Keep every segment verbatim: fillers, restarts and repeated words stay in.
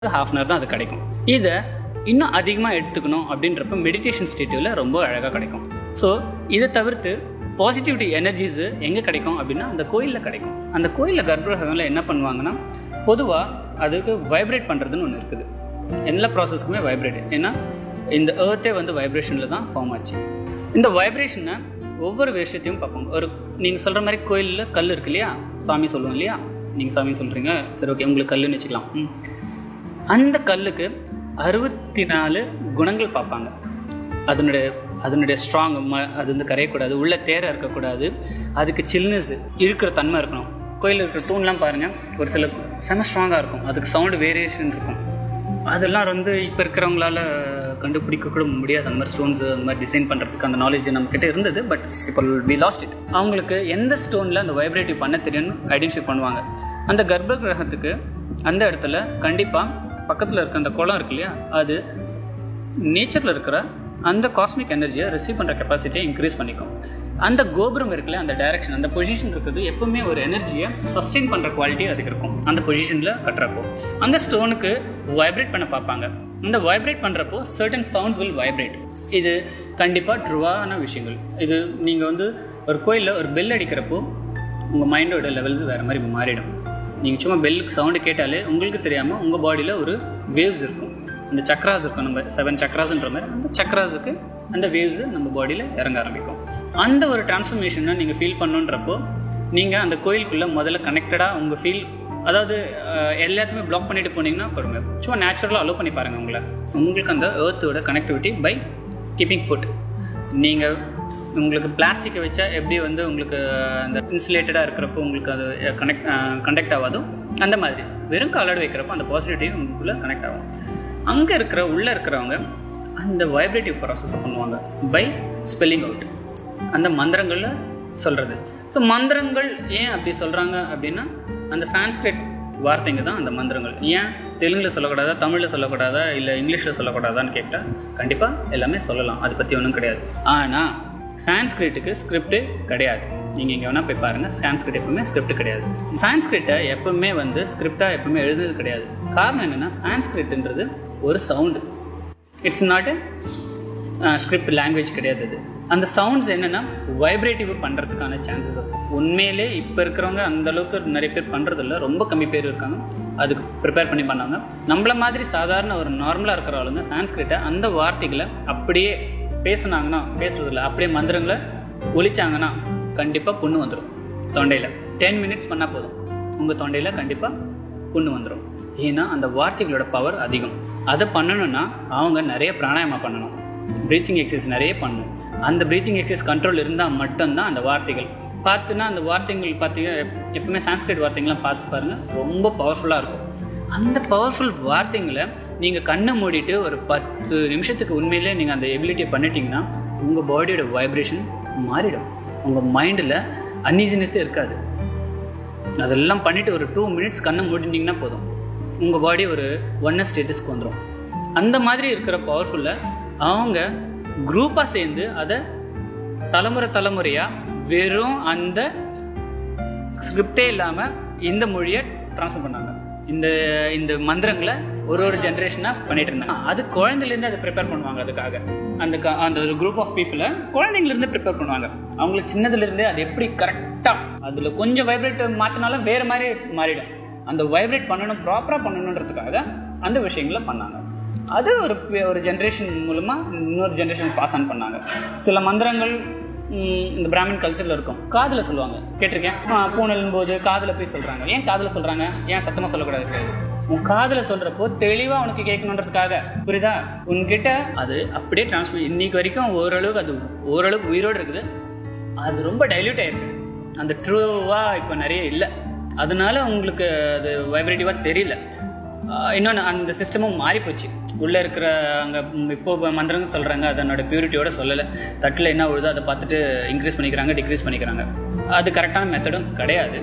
Half an hour தான் அது கிடைக்கும். இதை இன்னும் அதிகமாக எடுத்துக்கணும் அப்படின்றப்ப மெடிடேஷன் ஸ்டேட்டில் ரொம்ப அழகாக கிடைக்கும். ஸோ இதை தவிர்த்து பாசிட்டிவிட்டி எனர்ஜிஸு எங்கே கிடைக்கும் அப்படின்னா அந்த கோயிலில் கிடைக்கும். அந்த கோயிலில் கர்ப்பகிரகங்களில் என்ன பண்ணுவாங்கன்னா, பொதுவாக அதுக்கு வைப்ரேட் பண்ணுறதுன்னு ஒன்று இருக்குது. எல்லா ப்ராசஸ்க்குமே வைப்ரேட். ஏன்னா இந்த ஏர்த்தே வந்து வைப்ரேஷனில் தான் ஃபார்ம் ஆச்சு. இந்த வைப்ரேஷனை ஒவ்வொரு விஷயத்தையும் பார்ப்போம். ஒரு நீங்கள் சொல்கிற மாதிரி கோயிலில் கல் இருக்கு இல்லையா, சாமி சொல்லுவோம் இல்லையா, நீங்கள் சாமி சொல்கிறீங்க, சரி ஓகே உங்களுக்கு கல்லுன்னு வச்சுக்கலாம். அந்த கல்லுக்கு அறுபத்தி நாலு குணங்கள் பார்ப்பாங்க. அதனுடைய அதனுடைய ஸ்ட்ராங், ம அது வந்து கரையக்கூடாது, உள்ள தேரை இருக்கக்கூடாது, அதுக்கு சில்னஸ் இருக்கிற தன்மை இருக்கணும். கோயிலில் இருக்கிற தூண்லாம் பாருங்கள், ஒரு சில செம ஸ்ட்ராங்காக இருக்கும், அதுக்கு சவுண்டு வேரியேஷன் இருக்கும். அதெல்லாம் வந்து இப்போ இருக்கிறவங்களால கண்டுபிடிக்க கூட முடியாது. அந்த மாதிரி ஸ்டோன்ஸு அந்த மாதிரி டிசைன் பண்ணுறதுக்கு அந்த நாலேஜ் நம்மக்கிட்ட இருந்தது, பட் இப்போ வி லாஸ்ட் இட். அவங்களுக்கு எந்த ஸ்டோனில் அந்த வைப்ரேட்டிவ் பண்ண தெரியும்னு ஐடென்டிஃபை பண்ணுவாங்க. அந்த கர்ப்ப கிரகத்துக்கு அந்த இடத்துல கண்டிப்பாக பக்கத்தில் இருக்க அந்த குளம் இருக்கு இல்லையா, அது நேச்சரில் இருக்கிற அந்த காஸ்மிக் எனர்ஜியை ரிசீவ் பண்ணுற கெப்பாசிட்டியை இன்க்ரீஸ் பண்ணிக்கும். அந்த கோபுரம் இருக்குல்ல, அந்த டைரக்ஷன், அந்த பொசிஷன் இருக்கிறது எப்பவுமே ஒரு எனர்ஜியை சஸ்டெயின் பண்ணுற குவாலிட்டி அதுக்கு இருக்கும். அந்த பொசிஷனில் கட்டுறப்போ அந்த ஸ்டோனுக்கு வைப்ரேட் பண்ண பார்ப்பாங்க. இந்த வைப்ரேட் பண்ணுறப்போ சர்டன் சவுண்ட்ஸ் வில் வைப்ரேட். இது கண்டிப்பாக ட்ரூவான விஷயங்கள். இது நீங்கள் வந்து ஒரு கோயிலில் ஒரு பெல் அடிக்கிறப்போ உங்கள் மைண்டோட லெவல்ஸ் வேறு மாதிரி மாறிடும். நீங்கள் சும்மா பெல்லுக்கு சவுண்டு கேட்டாலே உங்களுக்கு தெரியாமல் உங்கள் பாடியில் ஒரு வேவ்ஸ் இருக்கும். அந்த சக்ராஸ் இருக்கும், நம்ம செவன் சக்ராஸ்ன்ற மாதிரி அந்த சக்ராஸுக்கு அந்த வேவ்ஸு நம்ம பாடியில் இறங்க ஆரம்பிக்கும். அந்த ஒரு டிரான்ஸ்ஃபர்மேஷனை நீங்கள் ஃபீல் பண்ணுன்றப்போ நீங்கள் அந்த கோயிலுக்குள்ளே முதல்ல கனெக்டடாக உங்கள் ஃபீல், அதாவது எல்லாத்தையுமே பிளாக் பண்ணிட்டு போனீங்கன்னா பொறுமை, சும்மா நேச்சுரலாக அலோவ் பண்ணி பாருங்கள் உங்களை. உங்களுக்கு அந்த ஏர்த்தோட கனெக்டிவிட்டி பை கீப்பிங் ஃபுட். நீங்கள் உங்களுக்கு பிளாஸ்டிக்கை வச்சா எப்படி வந்து உங்களுக்கு அந்த இன்சுலேட்டடாக இருக்கிறப்போ உங்களுக்கு அது கனெக்ட் கண்டக்ட் ஆகாதோ, அந்த மாதிரி வெறும் காலோடு வைக்கிறப்போ அந்த பாசிட்டிவிட்டி உங்களுக்குள்ளே கனெக்ட் ஆகும். அங்கே இருக்கிற உள்ளே இருக்கிறவங்க அந்த வைப்ரேட்டிவ் ப்ராசஸை பண்ணுவாங்க பை ஸ்பெல்லிங் அவுட், அந்த மந்திரங்களில் சொல்கிறது. ஸோ மந்திரங்கள் ஏன் அப்படி சொல்கிறாங்க அப்படின்னா, அந்த சான்ஸ்கிரிட் வார்த்தைங்க தான் அந்த மந்திரங்கள். ஏன் தெலுங்கில் சொல்லக்கூடாதா, தமிழில் சொல்லக்கூடாதா, இல்லை இங்கிலீஷில் சொல்லக்கூடாதான்னு கேட்டால் கண்டிப்பாக எல்லாமே சொல்லலாம், அதை பற்றி ஒன்றும் கிடையாது. ஆனால் சான்ஸ்கிரிட்டுக்கு ஸ்கிரிப்டு கிடையாது. நீங்கள் இங்கே வேணால் போய் பாருங்கள், சான்ஸ்கிரிட் எப்பவுமே ஸ்கிரிப்ட் கிடையாது. சான்ஸ்கிரிட்டை எப்பவுமே வந்து ஸ்கிரிப்டாக எப்பவுமே எழுதுறது கிடையாது. காரணம் என்னென்னா, சான்ஸ்கிரிட்ன்றது ஒரு sound, it's not a script language கிடையாது. அது அந்த சவுண்ட்ஸ் என்னென்னா வைப்ரேட்டிவ் பண்ணுறதுக்கான சான்சஸ் இருக்கும். உண்மையிலே இப்போ இருக்கிறவங்க அந்தளவுக்கு நிறைய பேர் பண்ணுறதில்ல, ரொம்ப கம்மி பேர் இருக்காங்க அதுக்கு ப்ரிப்பேர் பண்ணி பண்ணாங்க. நம்மள மாதிரி சாதாரண ஒரு நார்மலாக இருக்கிற ஆளுங்க சான்ஸ்கிரிட்டை அந்த வார்த்தைகளை அப்படியே பேசுனாங்கன்னா, பேசுறதில்ல, அப்படியே மந்திரங்களை ஒழிச்சாங்கன்னா கண்டிப்பாக புண்ணு வந்துடும் தொண்டையில். டென் மினிட்ஸ் பண்ணால் போதும், உங்கள் தொண்டையில் கண்டிப்பாக புண்ணு வந்துடும். ஏன்னா அந்த வார்த்தைகளோட பவர் அதிகம். அதை பண்ணணும்னா அவங்க நிறைய பிராணாயாமம் பண்ணணும், ப்ரீத்திங் எக்ஸசைஸ் நிறைய பண்ணணும். அந்த ப்ரீத்திங் எக்ஸசைஸ் கண்ட்ரோல் இருந்தால் மட்டும்தான் அந்த வார்த்தைகள் பார்த்துன்னா, அந்த வார்த்தைகள் பார்த்தீங்கன்னா எப்பவுமே சான்ஸ்கிரிட் வார்த்தைகள்லாம் பார்த்து பாருங்கள், ரொம்ப பவர்ஃபுல்லாக இருக்கும். அந்த பவர்ஃபுல் வார்த்தைங்களை நீங்கள் கண்ணை மூடிட்டு ஒரு பத்து நிமிஷத்துக்கு உண்மையிலே நீங்கள் அந்த எபிலிட்டியை பண்ணிட்டீங்கன்னா உங்கள் பாடியோட வைப்ரேஷன் மாறிடும். உங்கள் மைண்டில் அன்ஈசினஸே இருக்காது. அதெல்லாம் பண்ணிவிட்டு ஒரு டூ மினிட்ஸ் கண்ணை மூடிட்டிங்கன்னா போதும், உங்கள் பாடி ஒரு ஒன்னஸ் ஸ்டேட்டஸ்க்கு வந்துடும். அந்த மாதிரி இருக்கிற பவர்ஃபுல்லை அவங்க குரூப்பாக சேர்ந்து அதை தலைமுறை தலைமுறையாக வெறும் அந்த ஸ்கிரிப்டே இல்லாமல் இந்த மொழியை ட்ரான்ஸ்ஃபர் பண்ணாங்க. இந்த இந்த மந்திரங்களை ஒரு ஒரு ஜென்ரேஷனாக பண்ணிட்டு இருந்தாங்க. அது குழந்தைலேருந்து அதை ப்ரிப்பேர் பண்ணுவாங்க. அதுக்காக அந்த அந்த ஒரு குரூப் ஆஃப் பீப்புளை குழந்தைங்கலேருந்து ப்ரிப்பேர் பண்ணுவாங்க. அவங்களுக்கு சின்னதுலேருந்தே அது எப்படி கரெக்டாக அதில் கொஞ்சம் வைப்ரேட் மாற்றினாலும் வேறு மாதிரி மாறிடும். அந்த வைப்ரேட் பண்ணணும், ப்ராப்பராக பண்ணணுன்றதுக்காக அந்த விஷயங்களை பண்ணாங்க. அது ஒரு ஒரு ஜென்ரேஷன் மூலமாக இன்னொரு ஜென்ரேஷன் பாஸ் ஆன் பண்ணாங்க. சில மந்திரங்கள் இந்த பிராமின் கல்ச்சரில் இருக்கும், காதில் சொல்லுவாங்க, கேட்டிருக்கேன். பூனலும் போது காதில் போய் சொல்கிறாங்க. ஏன் காதில் சொல்கிறாங்க, ஏன் சத்தமாக சொல்லக்கூடாது? உன் காதில் சொல்கிறப்போ தெளிவாக உனக்கு கேட்கணுன்றதுக்காக, புரியுதா? உன்கிட்ட அது அப்படியே டிரான்ஸ்ஃபர் இன்னைக்கு வரைக்கும் ஓரளவுக்கு அது ஓரளவுக்கு உயிரோடு இருக்குது. அது ரொம்ப டைல்யூட் ஆகிருக்கு, அந்த ட்ரூவாக இப்போ நிறைய இல்லை. அதனால உங்களுக்கு அது வைப்ரேட்டிவாக தெரியல. இன்னொன்று, அந்த சிஸ்டமும் மாறிப்போச்சு. உள்ளே இருக்கிற அங்கே இப்போ மந்திரங்கள் சொல்கிறாங்க, அதனோட பியூரிட்டியோட சொல்லலை. தட்டில் என்ன விழுதோ அதை பார்த்துட்டு இன்க்ரீஸ் பண்ணிக்கிறாங்க, டிக்ரீஸ் பண்ணிக்கிறாங்க. அது கரெக்டான மெத்தடும் கிடையாது.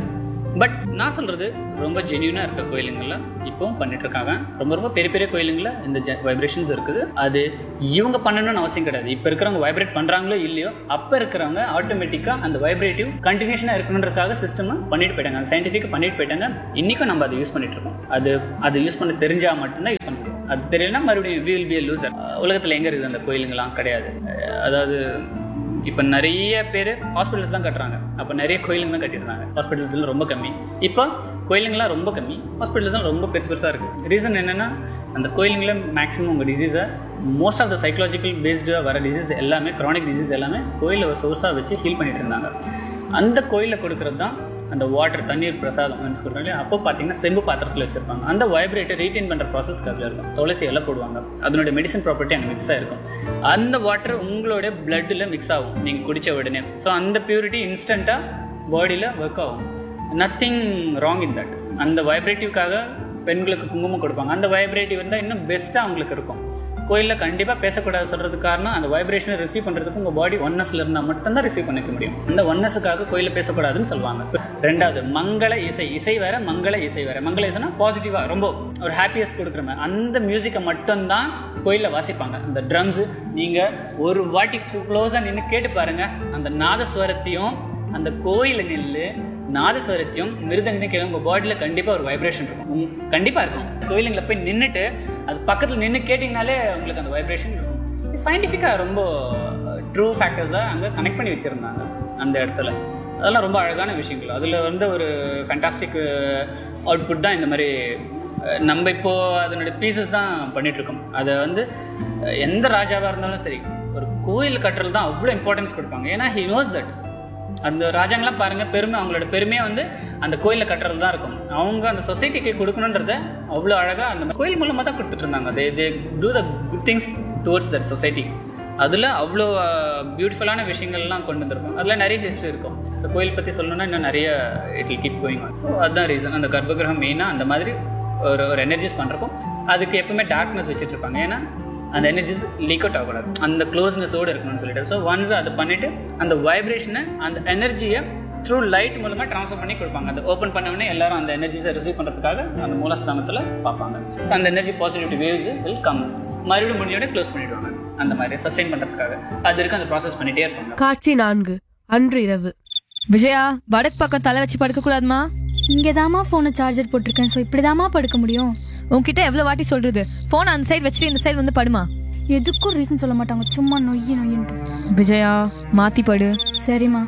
பட் நான் சொல்கிறது ரொம்ப ஜென்யூனாக இருக்க கோயிலுங்களில் இப்போவும் பண்ணிட்டு இருக்காங்க. ரொம்ப ரொம்ப பெரிய பெரிய கோயிலுங்களில் இந்த ஜ வைப்ரேஷன்ஸ் இருக்குது. அது இவங்க பண்ணணும்னு அவசியம் கிடையாது. இப்போ இருக்கிறவங்க வைப்ரேட் பண்ணுறாங்களோ இல்லையோ, அப்போ இருக்கிறவங்க ஆட்டோமேட்டிக்காக அந்த வைப்ரேட்டிவ் கண்டினியூஷனாக இருக்கணுன்றதுக்காக சிஸ்டமாக பண்ணிட்டு போயிட்டாங்க. அந்த சயின்டிஃபிக்காக பண்ணிட்டு போயிட்டாங்க. இன்றைக்கும் நம்ம அதை யூஸ் பண்ணிட்டு இருக்கோம். அது அது யூஸ் பண்ண தெரிஞ்சால் மட்டும்தான் யூஸ் பண்ண முடியும். அது தெரியலனா மறுபடியும் we will be a loser. உலகத்தில் எங்கே இருக்குது அந்த கோயிலுங்களாம் கிடையாது. அதாவது இப்போ நிறைய பேர் ஹாஸ்பிட்டல்ஸ் தான் கட்டுறாங்க. அப்போ நிறைய கோயிலுங்க தான் கட்டிடுறாங்க. ஹாஸ்பிட்டல்ஸ்லாம் ரொம்ப கம்மி. இப்போ கோயிலுங்கெல்லாம் ரொம்ப கம்மி, ஹாஸ்பிட்டல்ஸ்லாம் ரொம்ப பெருசு பெருசாக இருக்குது. ரீசன் என்னென்னா, அந்த கோயிலுங்களில் மேக்ஸிமம் உங்கள் டிசீஸை மோஸ்ட் ஆஃப் த சைக்கலாஜிக்கல் பேஸ்டாக வர டிசீஸ் எல்லாமே, க்ரானிக் டிசீஸ் எல்லாமே கோயிலில் ஒரு சோர்ஸாக வச்சு ஹீல் பண்ணிட்டு இருந்தாங்க. அந்த கோயிலில் கொடுக்குறது தான் அந்த வாட்டர், தண்ணீர் பிரசாதம் சொல்கிறாங்க. அப்போ பார்த்தீங்கன்னா செம்பு பாத்திரத்தில் வச்சுருப்பாங்க. அந்த வைப்ரேட்டை ரீட்டைன் பண்ணுற ப்ராசஸ்க்கு அதில் இருக்கும். துளசி எல்லாம் போடுவாங்க. அதனுடைய மெடிசன் ப்ராப்பர்ட்டி அங்கே மிக்ஸ் ஆகிருக்கும். அந்த வாட்டர் உங்களுடைய பிளட்டில் மிக்ஸ் ஆகும் நீங்கள் குடித்த உடனே. ஸோ அந்த பியூரிட்டி இன்ஸ்டண்ட்டாக பாடியில் ஒர்க் ஆகும். Nothing wrong in that. அந்த வைப்ரேட்டிவ்காக பெண்களுக்கு குங்குமம் கொடுப்பாங்க. அந்த வைப்ரேட்டிவ் இருந்தால் இன்னும் பெஸ்ட்டாக அவங்களுக்கு இருக்கும். கோயிலில் கண்டிப்பாக பேசக்கூடாது சொல்கிறதுக்கு காரணம், அந்த வைப்ரேஷனை ரிசீவ் பண்ணுறதுக்கு உங்கள் பாடி ஒன்னஸில் இருந்தால் மட்டும்தான் ரிசீவ் பண்ணிக்க முடியும். அந்த ஒன்னஸுக்காக கோயிலில் பேசக்கூடாதுன்னு சொல்லுவாங்க. ரெண்டாவது, மங்கள இசை. இசை வேறு, மங்கள இசை வேறு. மங்கள இசைனா பாசிட்டிவாக ரொம்ப ஒரு ஹாப்பியஸ் கொடுக்குற மாதிரி அந்த மியூசிக்கை மட்டும்தான் கோயிலில் வாசிப்பாங்க. அந்த ட்ரம்ஸு நீங்கள் ஒரு வாட்டி க்ளோஸாக நின்று கேட்டு பாருங்கள். அந்த நாதஸ்வரத்தையும் அந்த கோயிலில் நின்று நாதஸ்வரத்தையும் மிருதங்கத்தையும் கேட்க உங்கள் பாடியில் கண்டிப்பாக ஒரு வைப்ரேஷன் இருக்கும். கண்டிப்பாக இருக்கும். கோயிலுங்களை போய் நின்றுட்டு அது பக்கத்தில் நின்று கேட்டிங்கனாலே உங்களுக்கு அந்த வைப்ரேஷன் இருக்கும். சயின்டிஃபிக்காக ரொம்ப ட்ரூ ஃபேக்டர்ஸாக அங்கே கனெக்ட் பண்ணி வச்சுருந்தாங்க அந்த இடத்துல. அதெல்லாம் ரொம்ப அழகான விஷயங்கள். அதில் வந்து ஒரு ஃபேண்டாஸ்டிக் அவுட்புட் தான் இந்த மாதிரி நம்ம இப்போது அதனுடைய பீசஸ் தான் பண்ணிகிட்ருக்கோம். அதை வந்து எந்த ராஜாவாக இருந்தாலும் சரி, ஒரு கோயில் கட்டுறது தான் அவ்வளோ இம்பார்ட்டன்ஸ் கொடுப்பாங்க. ஏன்னா ஹி நோஸ் தட். அந்த ராஜாங்களாம் பாருங்கள், பெருமை, அவங்களோட பெருமையை வந்து அந்த கோயிலில் கட்டுறது தான் இருக்கும். அவங்க அந்த சொசைட்டிக்கு கொடுக்கணுன்றத அவ்வளோ அழகாக அந்த கோயில் மூலமாக தான் கொடுத்துட்டு இருந்தாங்க. தே they do the good things towards that society. அதில் அவ்வளோ பியூட்டிஃபுல்லான விஷயங்கள்லாம் கொண்டு வந்திருக்கும். அதில் நிறைய ஹிஸ்ட்ரி இருக்கும். ஸோ கோயில் பற்றி சொல்லணும்னா இன்னும் நிறைய it will keep going on. So அதுதான் ரீசன். அந்த கர்ப்பகிரகம் மெயினாக அந்த மாதிரி ஒரு ஒரு எனர்ஜிஸ் பண்ணுறப்போ அதுக்கு எப்பவுமே டார்க்னஸ் வச்சுட்டு இருப்பாங்க. ஏன்னா அந்த எனர்ஜிஸ் லீக் அவுட் ஆகக்கூடாது, அந்த க்ளோஸ்னஸோடு இருக்கணும்னு சொல்லிட்டு. ஸோ ஒன்ஸ் அதை பண்ணிவிட்டு அந்த வைப்ரேஷனை, அந்த எனர்ஜியை த்ரூ லைட் மூலமாக ட்ரான்ஸ்ஃபர் பண்ணி கொடுப்பாங்க. அதை ஓப்பன் பண்ண உடனே எல்லாரும் அந்த எனர்ஜிஸை ரிசீவ் பண்ணுறதுக்காக அந்த மூலஸ்தானத்தில் பார்ப்பாங்க. ஸோ அந்த energy positivity waves will come. மறுபடியும் முடிஞ்சோடனே க்ளோஸ் பண்ணிவிடுவாங்க. அந்த மாதிரி சஸ்டெயின் பண்ணுறதுக்காக அது இருக்கு. அந்த ப்ராசஸ் பண்ணிகிட்டே இருப்பாங்க. காட்சி நான்கு. அன்று இரவு. விஜயா, வடக்கு பக்கம் தலை வச்சு படுக்க கூடாதுமா. இங்கேதாம்மா ஃபோனை சார்ஜர் போட்டிருக்கேன். ஸோ இப்படிதாம்மா படுக்க முடியும். உன்கிட்ட எவ்வளோ வாட்டி சொல்றது, ஃபோன் அந்த சைடு வச்சுட்டு இந்த சைடு வந்து படுமா. எதுக்கும் ரீசன் சொல்ல மாட்டாங்க, சும்மா நொய்யி நொய்யின்ட்டு. விஜயா, மாத்தி படு. சரிம்மா.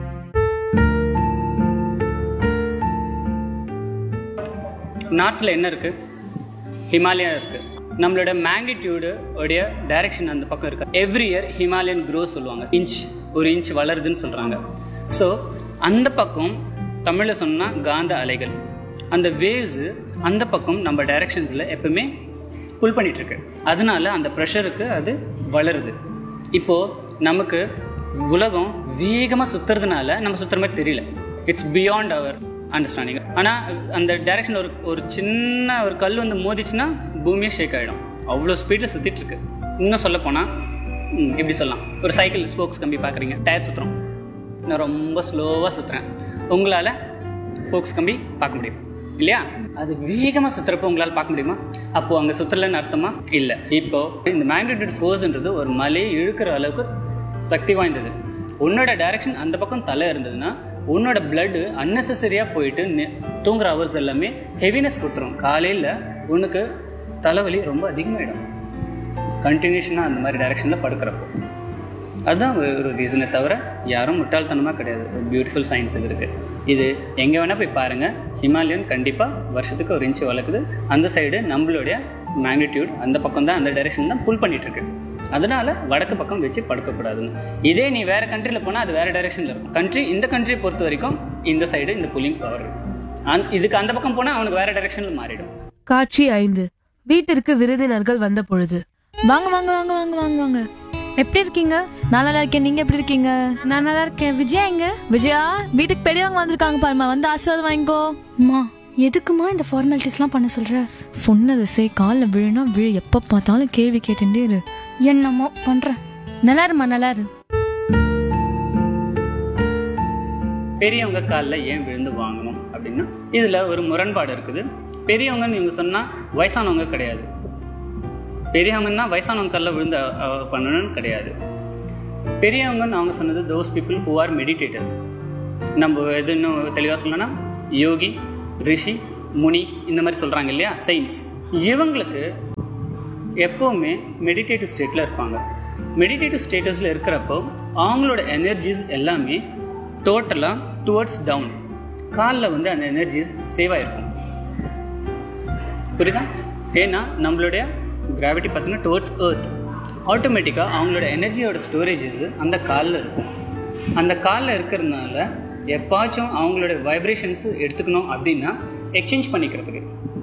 நார்த்தில் என்ன இருக்குது? ஹிமாலயா இருக்குது. நம்மளோட மேக்னிடியூடு உடைய டைரக்ஷன் அந்த பக்கம் இருக்குது. எவ்ரி இயர் ஹிமாலயன் க்ரோஸ் சொல்லுவாங்க. இன்ச் ஒரு இன்ச் வளருதுன்னு சொல்கிறாங்க. ஸோ அந்த பக்கம் தமிழில் சொன்னால் காந்த அலைகள், அந்த வேவ்ஸு அந்த பக்கம் நம்ம டைரக்ஷன்ஸில் எப்பவுமே புல் பண்ணிகிட்ருக்கு. அதனால அந்த ப்ரெஷருக்கு அது வளருது. இப்போது நமக்கு உலகம் வேகமாக சுற்றுறதுனால நம்ம சுற்றுற மாதிரி தெரியல. It's beyond our understanding. ஆனால் அந்த டைரக்ஷன் ஒரு ஒரு சின்ன ஒரு கல் வந்து மோதிச்சுன்னா பூமியே ஷேக் ஆகிடும். அவ்வளோ ஸ்பீடில் சுற்றிட்டுருக்கு. இன்னும் சொல்ல போனால் எப்படி சொல்லலாம், ஒரு சைக்கிள் ஸ்போக்ஸ் கம்பி பார்க்குறீங்க, டயர் சுற்றுறோம். நான் ரொம்ப ஸ்லோவாக சுற்றுறேன், உங்களால் ஸ்போக்ஸ் கம்பி பார்க்க முடியும் இல்லையா? அது வேகமாக சுற்றுறப்போ உங்களால் பார்க்க முடியுமா? அப்போது அங்கே சுற்றுலன்னு அர்த்தமா? இல்லை. இப்போது இந்த மேக்னெட்டிக் ஃபோர்ஸ்ன்றது ஒரு மலையை இழுக்கிற அளவுக்கு சக்தி வாய்ந்தது. உன்னோட டைரக்ஷன் அந்த பக்கம் தலை இருந்ததுன்னா உன்னோட பிளட்டு அன்னெசரியாக போயிட்டு தூங்குற ஹவர்ஸ் எல்லாமே ஹெவினஸ் கொடுத்துரும். காலையில் உனக்கு தலைவலி ரொம்ப அதிகமாகிடும் கண்டினியூஷனாக அந்த மாதிரி டைரக்ஷனில் படுக்கிறப்போ. அதுதான் ஒரு ரீசனை தவிர யாரும் முட்டாள்தனமாக கிடையாது. ஒரு பியூட்டிஃபுல் சயின்ஸ் இது இருக்குது. இது எங்கே வேணால் போய் பாருங்கள். ஹிமாலயன் கண்டிப்பாக வருஷத்துக்கு ஒரு இன்ச்சு வளர்க்குது. அந்த சைடு நம்மளுடைய மேக்னிடியூட் அந்த பக்கம் தான், அந்த டைரெக்ஷன் தான் புல் பண்ணிகிட்ருக்கு. அதனால் வடக்கு பக்கம் வச்சு படுக்கக்கூடாதுன்னு. இதே நீ வேறு கண்ட்ரியில் போனால் அது வேறு டைரெக்ஷனில் இருக்கும். கண்ட்ரி இந்த கண்ட்ரியை பொறுத்த வரைக்கும் இந்த சைடு இந்த புல்லிங் பவர் இருக்கும். அந் இதுக்கு அந்த பக்கம் போனால் அவனுக்கு வேறு டைரெக்ஷனில் மாறிடும். காட்சி ஐந்து. வீட்டிற்கு விருந்தினர்கள் வந்த பொழுது. வாங்க வாங்க வாங்க வாங்க வாங்க வாங்க எப்படி இருக்கீங்க? நான் நல்லா இருக்கேன். நீங்க எப்படி இருக்கீங்க? நான் நல்லா இருக்கேன். விஜயா எங்க? விஜயா, வீட்டுக்கு பெரியவங்க வந்திருக்காங்க பாருமா, வந்து ஆசீர்வாதம் வாங்கிக்கோ. அம்மா, எதுக்குமா இந்த ஃபார்மாலிட்டிஸ்லாம் பண்ண சொல்ற? சொன்னது சே, காலில் விழுனா விழு, எப்போ பார்த்தாலும் கேள்வி கேட்டுட்டே இரு. என்னமோ பண்றேன். நல்லா இருமா, நல்லா இரு. பெரியவங்க காலில் ஏன் விழுந்து வாங்கணும் அப்படின்னா, இதில் ஒரு முரண்பாடு இருக்குது. பெரியவங்கன்னு இவங்க சொன்னால் வயசானவங்க கிடையாது, பெரியவங்கன்னா வயசானவங்க காலில் விழுந்து பண்ணணும்னு கிடையாது. பெரியவங்கன்னு அவங்க சொன்னது those people who are meditators. நம்ம எது இன்னும் தெளிவாக சொல்லணும்னா யோகி, ரிஷி, முனி இந்த மாதிரி சொல்கிறாங்க இல்லையா, சயின்ஸ். இவங்களுக்கு எப்போவுமே மெடிடேட்டிவ் ஸ்டேட்டில் இருப்பாங்க. மெடிடேட்டிவ் ஸ்டேட்டஸில் இருக்கிறப்போ அவங்களோட எனர்ஜிஸ் எல்லாமே டோட்டலாக டுவர்ட்ஸ் டவுன், காலில் வந்து அந்த எனர்ஜிஸ் சேவ் ஆகிருக்கும். புரியுதா? ஏன்னா நம்மளுடைய கிராவிட்டி பார்த்தீங்கன்னா டுவர்ட்ஸ் எர்த். ஆட்டோமேட்டிக்காக அவங்களோட எனர்ஜியோட ஸ்டோரேஜஸ் அந்த காலில் இருக்கும். அந்த காலில் இருக்கிறதுனால எப்பாச்சும் அவங்களோட வைப்ரேஷன்ஸ் எடுத்துக்கணும் அப்படின்னா எக்ஸ்சேஞ்ச் பண்ணிக்கிறதுக்கு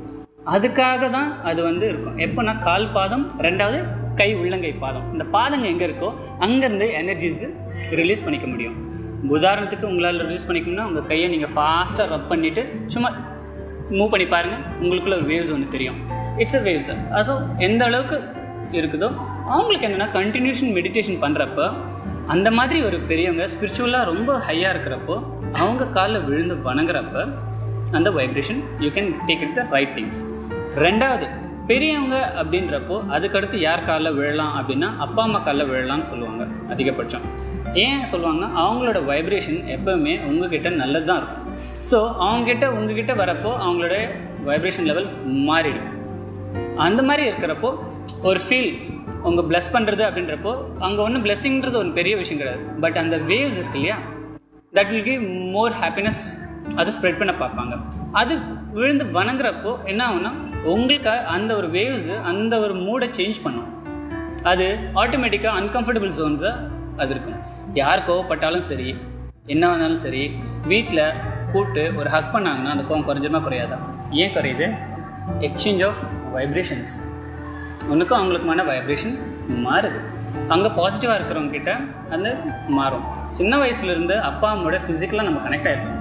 அதுக்காக தான் அது வந்து இருக்கும். எப்போனா கால் பாதம், ரெண்டாவது கை உள்ளங்கை பாதம், இந்த பாதங்க எங்கே இருக்கோ அங்கேருந்து எனர்ஜிஸ் ரிலீஸ் பண்ணிக்க முடியும். உதாரணத்துக்கு உங்களால் ரிலீஸ் பண்ணிக்கணும்னா உங்கள் கையை நீங்கள் ஃபாஸ்ட்டாக ரப் பண்ணிவிட்டு சும்மா மூவ் பண்ணி பாருங்கள், உங்களுக்குள்ள ஒரு வேவ்ஸ் ஒன்று தெரியும். It's a waves. ஸோ எந்த அளவுக்கு இருக்குதோ அவங்களுக்கு என்னென்னா கண்டினியூஷன் மெடிடேஷன் பண்ணுறப்ப அந்த மாதிரி ஒரு பெரியவங்க ஸ்பிரிச்சுவலாக ரொம்ப ஹையாக இருக்கிறப்போ அவங்க காலில் விழுந்து வணங்குறப்ப அந்த vibration you can take it the right things. ரெண்டாவது, பெரியவங்க அப்படின்றப்போ அதுக்கடுத்து யார் காலில் விழலாம் அப்படின்னா அப்பா அம்மா காலில் விழலாம்னு சொல்லுவாங்க அதிகபட்சம். ஏன் சொல்லுவாங்கன்னா அவங்களோட வைப்ரேஷன் எப்போவுமே உங்ககிட்ட நல்லது தான் இருக்கும். ஸோ அவங்ககிட்ட உங்ககிட்ட வரப்போ அவங்களோட வைப்ரேஷன் லெவல் மாறிடும். அந்த மாதிரி இருக்கிறப்போ ஒரு ஃபீல் உங்கள் ப்ளஸ் பண்ணுறது அப்படின்றப்போ அங்கே ஒன்றும் பிளெஸிங்கிறது ஒரு பெரிய விஷயம் கிடையாது. பட் அந்த வேவ்ஸ் இருக்கு இல்லையா, that will give more happiness. அதை ஸ்ப்ரெட் பண்ண பார்ப்பாங்க. அது விழுந்து வணங்குறப்போ என்ன ஆகும்னா உங்களுக்கு அந்த ஒரு வேவ்ஸு அந்த ஒரு மூடை சேஞ்ச் பண்ணும். அது ஆட்டோமேட்டிக்காக அன்கம்ஃபர்டபுள் ஜோன்ஸை அது இருக்கும். யார் கோவப்பட்டாலும் சரி, என்ன வேணாலும் சரி, வீட்டில் கூப்பிட்டு ஒரு ஹக் பண்ணாங்கன்னா அந்த கோவம் குறைஞ்சிருமா குறையாதா? ஏன் குறையுது? Exchange of vibrations. ஒன்றுக்கும் அவங்களுக்குமான வைப்ரேஷன் மாறுது. அங்கே பாசிட்டிவாக இருக்கிறவங்க கிட்ட அந்த மாறும். சின்ன வயசுலேருந்து அப்பா அம்மாவோட ஃபிசிக்கலாக நம்ம கனெக்ட் ஆகிருக்கோம்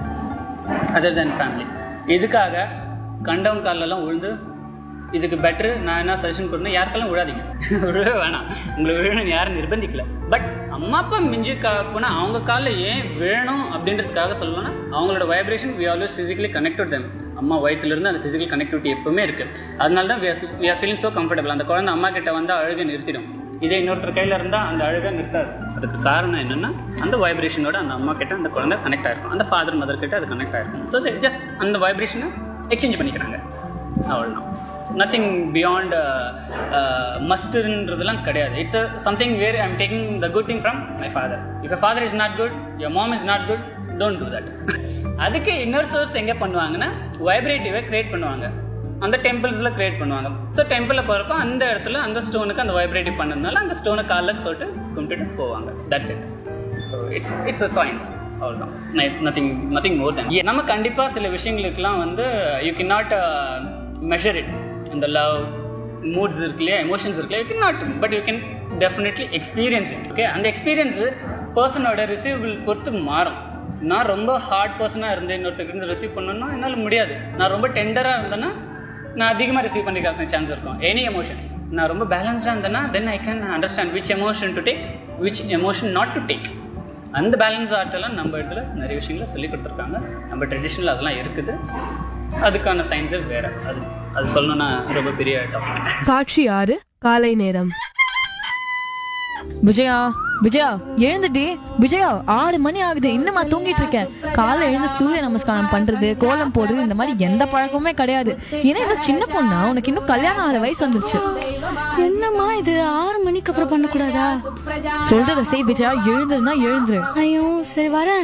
அதர் தேன் ஃபேமிலி. இதுக்காக கண்டவன் காலெல்லாம் விழுந்து இதுக்கு பெட்ரு நான் என்ன சஜஷன் கொடுத்தேன், யாருக்கெல்லாம் விழாதீங்க, விழவே வேணாம். உங்களை விழணும்னு யாரும் நிர்பந்திக்கல. பட் அம்மா அப்பா மிஞ்சி கா போனால் அவங்க காலில் ஏன் விழணும் அப்படின்றதுக்காக சொல்லணும்னா அவங்களோட vibration we always physically connected them. அம்மா வயிற்றுலேருந்து அந்த ஃபிசிக்கல் கனெக்டிவிட்டி எப்பவுமே இருக்குது. அதனால தான் we are feeling so comfortable. அந்த குழந்தை அம்மா கிட்ட வந்து அழுகை நிறுத்திடும். இதே இன்னொருத்தர் கையில் இருந்தால் அந்த அழுகை நிறுத்தாது. அதுக்கு காரணம் என்னென்னா அந்த வைப்ரேஷனோட அந்த அம்மா கிட்ட அந்த குழந்தை கனெக்ட் ஆகிருக்கும், அந்த ஃபாதர் மதர் கிட்ட அது கனெக்ட் ஆகிருக்கும். ஸோ ஜஸ்ட் அந்த வைப்ரேஷனை எக்ஸ்சேஞ்ச் பண்ணிக்கிறாங்க, அவ்வளோதான். நத்திங் பியாண்ட் மஸ்டர்ன்றதுலாம் கிடையாது. It's a something where I am taking the good thing from my father. If a father is not good, your mom is not good, don't do that. அதுக்கு இன்னொரு source எங்கே பண்ணுவாங்கன்னா வைப்ரேட்டிவை create பண்ணுவாங்க, அந்த டெம்பிள்ஸில் create பண்ணுவாங்க. So டெம்பிளில் போகிறப்ப அந்த இடத்துல அந்த ஸ்டோனுக்கு அந்த வைப்ரேட்டிவ் பண்ணதுனால அந்த ஸ்டோனை காலில் போட்டு கும்பிட்டுட்டு போவாங்க. That's it. So it's it's a science, அவ்வளோதான். நத்திங் நத்திங் மோர் தேன். நம்ம கண்டிப்பாக சில விஷயங்களுக்கெல்லாம் வந்து you can not measure it. இந்த லவ் மூட்ஸ் இருக்கு இல்லையா, எமோஷன்ஸ் இருக்கு இல்லையா, you can not, but you can definitely experience it. Okay, அந்த எக்ஸ்பீரியன்ஸு பர்சனோட ரிசீவபிள் பொறுத்து மாறும். நான் ரொம்ப ஹார்ட் பர்சனாக இருந்தேன், இன்னொருத்தருக்கு ரிசீவ் பண்ணணும்னா என்னால் முடியாது. நான் ரொம்ப டெண்டராக இருந்தேன்னா நான் அதிகமாக ரிசீவ் பண்ணிக்க சான்ஸ் இருக்கும். Any emotion. நான் ரொம்ப பேலன்ஸ்டாக இருந்தேன்னா தென் I can understand which emotion to take, which emotion not to take. அந்த பேலன்ஸ் ஆர்ட்டெல்லாம் நம்ம இடத்துல நிறைய விஷயங்களை சொல்லி கொடுத்துருக்காங்க. நம்ம ட்ரெடிஷ்னல் அதெல்லாம் இருக்குது. அதுக்கான சயின்ஸு வேறு. அது அது சொல்லணும்னா ரொம்ப பெரிய டாபிக். காட்சி ஆறு, காலை நேரம். விஜயா விஜயா எழுந்துட்டி. விஜயா, ஆறு மணி ஆகுது, இன்னுமா தூங்கிட்டு இருக்கேன்? காலைல எழுந்து சூரிய நமஸ்காரம் பண்றது, கோலம் போடுறது, இந்த மாதிரி எந்த பழக்கமுமே கிடையாது. ஏன்னா இன்னும் சின்ன பொண்ணா, உனக்கு இன்னும் கல்யாணம் ஆகிற வயசு வந்துருச்சு. என்னம்மா இது, ஆறு மணிக்கு அப்புறம் பண்ணக்கூடாதா? சொல்றத செய் விஜயா, எழுந்துருந்தா எழுந்துரு. ஐயோ சரி வரேன்.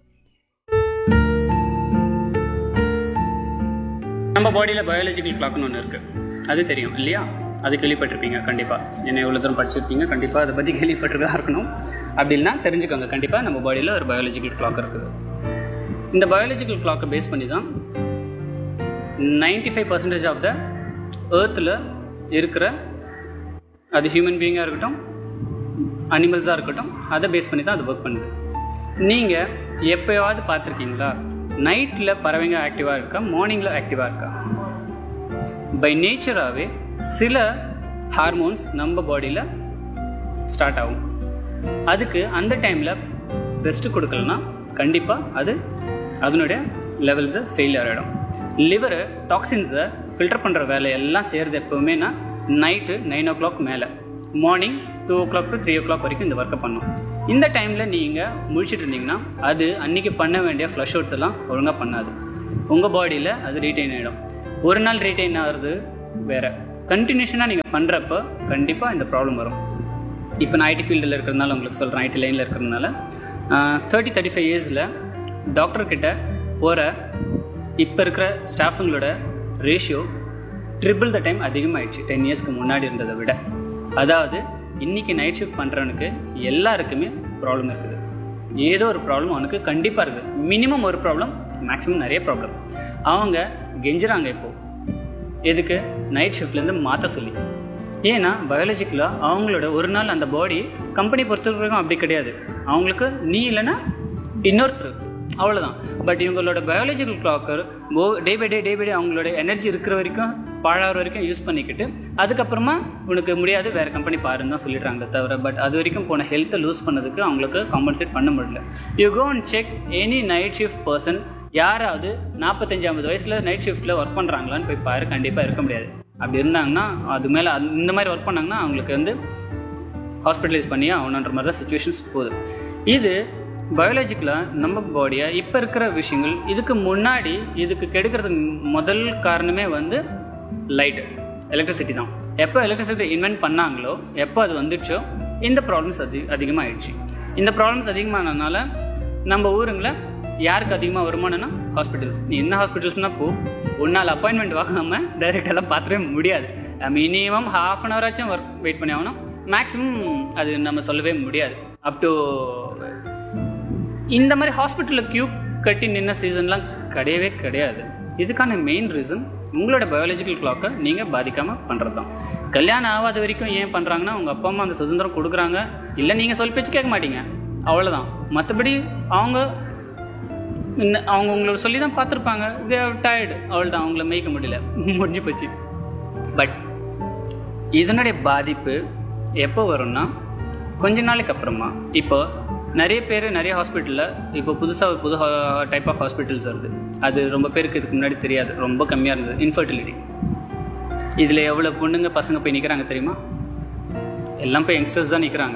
நம்ம பாடியில் பயாலஜிக்கல் கிளாக்னு ஒன்று இருக்குது, அது தெரியும் இல்லையா? அது கேள்விப்பட்டிருப்பீங்க கண்டிப்பாக. என்ன எவ்வளோ தூரம் படிச்சிருப்பீங்க, கண்டிப்பாக அதை பற்றி கேள்விப்பட்டிருக்கா இருக்கணும். அப்படி இல்லைனா தெரிஞ்சுக்கோங்க, கண்டிப்பாக நம்ம பாடியில் ஒரு பயாலஜிக்கல் கிளாக் இருக்குது. இந்த பயாலஜிக்கல் கிளாக்கை பேஸ் பண்ணி தான் ninety five percentage of the ஏர்த்தில் இருக்கிற, அது ஹியூமன் பீயிங்காக இருக்கட்டும், அனிமல்ஸாக இருக்கட்டும், அதை பேஸ் பண்ணி தான் அது ஒர்க் பண்ணுது. நீங்கள் எப்போயாவது பார்த்துருக்கீங்களா நைட்டில் பறவைங்க ஆக்டிவாக இருக்கா, மார்னிங்கில் ஆக்டிவாக இருக்கா? பை நேச்சராகவே சில ஹார்மோன்ஸ் நம்ம பாடியில் ஸ்டார்ட் ஆகும். அதுக்கு அந்த டைமில் ரெஸ்ட்டு கொடுக்கலன்னா கண்டிப்பாக அது அதனுடைய லெவல்ஸை ஃபெயிலியர் ஆகிடும். லிவரு டாக்ஸின்ஸை ஃபில்டர் பண்ணுற வேலையெல்லாம் செய்கிறது எப்போவுமேனா நைட்டு நைன் ஓ கிளாக் மேலே, morning two O clock to three O clock வரைக்கும் இந்த ஒர்க்கை பண்ணும். இந்த டைமில் நீங்கள் முழிச்சிட்டு இருந்தீங்கன்னா அது அன்றைக்கி பண்ண வேண்டிய ஃப்ளஷ் அவுட்ஸ் எல்லாம் ஒழுங்காக பண்ணாது. உங்கள் பாடியில் அது ரீட்டைன் ஆகிடும். ஒரு நாள் ரீட்டைன் ஆகிறது வேறு, கண்டினியூஷனாக நீங்கள் பண்ணுறப்போ கண்டிப்பாக இந்த ப்ராப்ளம் வரும். இப்போ நான் ஐடி ஃபீல்டில் இருக்கிறதுனால உங்களுக்கு சொல்கிறேன், ஐடி லைனில் இருக்கிறதுனால தேர்ட்டி தேர்ட்டி ஃபைவ் இயர்ஸில் டாக்டர்கிட்ட போகிற இப்போ இருக்கிற ஸ்டாஃபுங்களோட ரேஷியோ ட்ரிபிள் த டைம் அதிகமாகிடுச்சு டென் இயர்ஸ்க்கு முன்னாடி இருந்ததை விட. அதாவது இன்றைக்கி நைட் ஷிஃப்ட் பண்ணுறவனுக்கு எல்லாருக்குமே ப்ராப்ளம் இருக்குது. ஏதோ ஒரு ப்ராப்ளம் அவனுக்கு கண்டிப்பாக இருக்குது. மினிமம் ஒரு ப்ராப்ளம், மேக்ஸிமம் நிறைய ப்ராப்ளம். அவங்க கெஞ்சுறாங்க இப்போது எதுக்கு, நைட் ஷிஃப்ட்லேருந்து மாற்ற சொல்லி. ஏன்னா பயாலஜிக்கலாக அவங்களோட ஒரு நாள் அந்த பாடி, கம்பெனி பொறுத்த வரைக்கும் அப்படி கிடையாது, அவங்களுக்கு நீ இல்லைன்னா இன்னொருத்தர், அவ்வளோதான். பட் இவங்களோட biological clacker O day by day day by day அவங்களோட எனர்ஜி இருக்கிற வரைக்கும், பாழாகிற வரைக்கும் யூஸ் பண்ணிக்கிட்டு அதுக்கப்புறமா உனக்கு முடியாது வேறு கம்பெனி பாருன்னு தான் சொல்லிடுறாங்க தவிர, பட் அது வரைக்கும் போன ஹெல்த்தை லூஸ் பண்ணதுக்கு அவங்களுக்கு காம்பன்சேட் பண்ண முடியல. You go and check any night shift person, யாராவது நாற்பத்தஞ்சு ஐம்பது வயசில் நைட் ஷிஃப்ட்டில் ஒர்க் பண்ணுறாங்களான்னு போய் பாரு, கண்டிப்பாக இருக்க முடியாது. அப்படி இருந்தாங்கன்னா அது மேலே இந்த மாதிரி ஒர்க் பண்ணாங்கன்னா அவங்களுக்கு வந்து ஹாஸ்பிட்டலைஸ் பண்ணி அவனன்ற மாதிரி தான் சுச்சுவேஷன்ஸ் போகுது. இது பயாலஜிக்கலாக நம்ம பாடியை இப்போ இருக்கிற விஷயங்கள். இதுக்கு முன்னாடி இதுக்கு கெடுக்கிறதுக்கு முதல் காரணமே வந்து லைட்டு, எலக்ட்ரிசிட்டி தான். எப்போ எலக்ட்ரிசிட்டி இன்வென்ட் பண்ணாங்களோ, எப்போ அது வந்துடுச்சோ இந்த ப்ராப்ளம்ஸ் அதி அதிகமாகிடுச்சு. இந்த ப்ராப்ளம்ஸ் அதிகமானதுனால நம்ம ஊருங்களை யாருக்கு அதிகமாக வருமானம்னா ஹாஸ்பிட்டல்ஸ். நீ என்ன ஹாஸ்பிட்டல்ஸ்னால் போ, ஒரு நாள் அப்பாயின்மெண்ட் வாங்காமல் டைரெக்டெல்லாம் பார்த்துவே முடியாது. மினிமம் ஹாஃப் அன் ஹவர் ஆச்சும் ஒர்க் வெயிட் பண்ணி ஆகணும். மேக்ஸிமம் அது நம்ம சொல்லவே முடியாது. அப் டு இந்த மாதிரி ஹாஸ்பிட்டலில் க்யூ கட்டி நின்ன சீசன்லாம் கிடையவே கிடையாது. இதுக்கான மெயின் ரீசன் உங்களோட பயாலஜிக்கல் கிளாக்கை நீங்கள் பாதிக்காமல் பண்ணுறது தான். கல்யாணம் ஆகாத வரைக்கும் ஏன் பண்ணுறாங்கன்னா, உங்கள் அப்பா அம்மா அந்த சுதந்திரம் கொடுக்குறாங்க, இல்லை நீங்கள் சொல் பேச்சு கேட்க மாட்டீங்க, அவ்வளோதான். மற்றபடி அவங்க அவங்க உங்களை சொல்லி தான் பார்த்துருப்பாங்க, தே ஆர் டயர்டு, அவ்வளோதான், அவங்கள மேய்க்க முடியல, முடிஞ்சு போச்சு. பட் இதனுடைய பாதிப்பு எப்போ வரும்னா கொஞ்ச நாளைக்கு அப்புறமா. இப்போ நிறைய பேர் நிறைய ஹாஸ்பிட்டலில் இப்போ புதுசாக புது டைப் ஆஃப் ஹாஸ்பிட்டல்ஸ் வருது. அது ரொம்ப பேருக்கு இதுக்கு முன்னாடி தெரியாது, ரொம்ப கம்மியாக இருந்தது. இன்ஃபர்டிலிட்டி, இதில் எவ்வளோ பொண்ணுங்க பசங்க போய் நிற்கிறாங்க தெரியுமா? எல்லாம் போய் யங்ஸ்டர்ஸ் தான் நிற்கிறாங்க.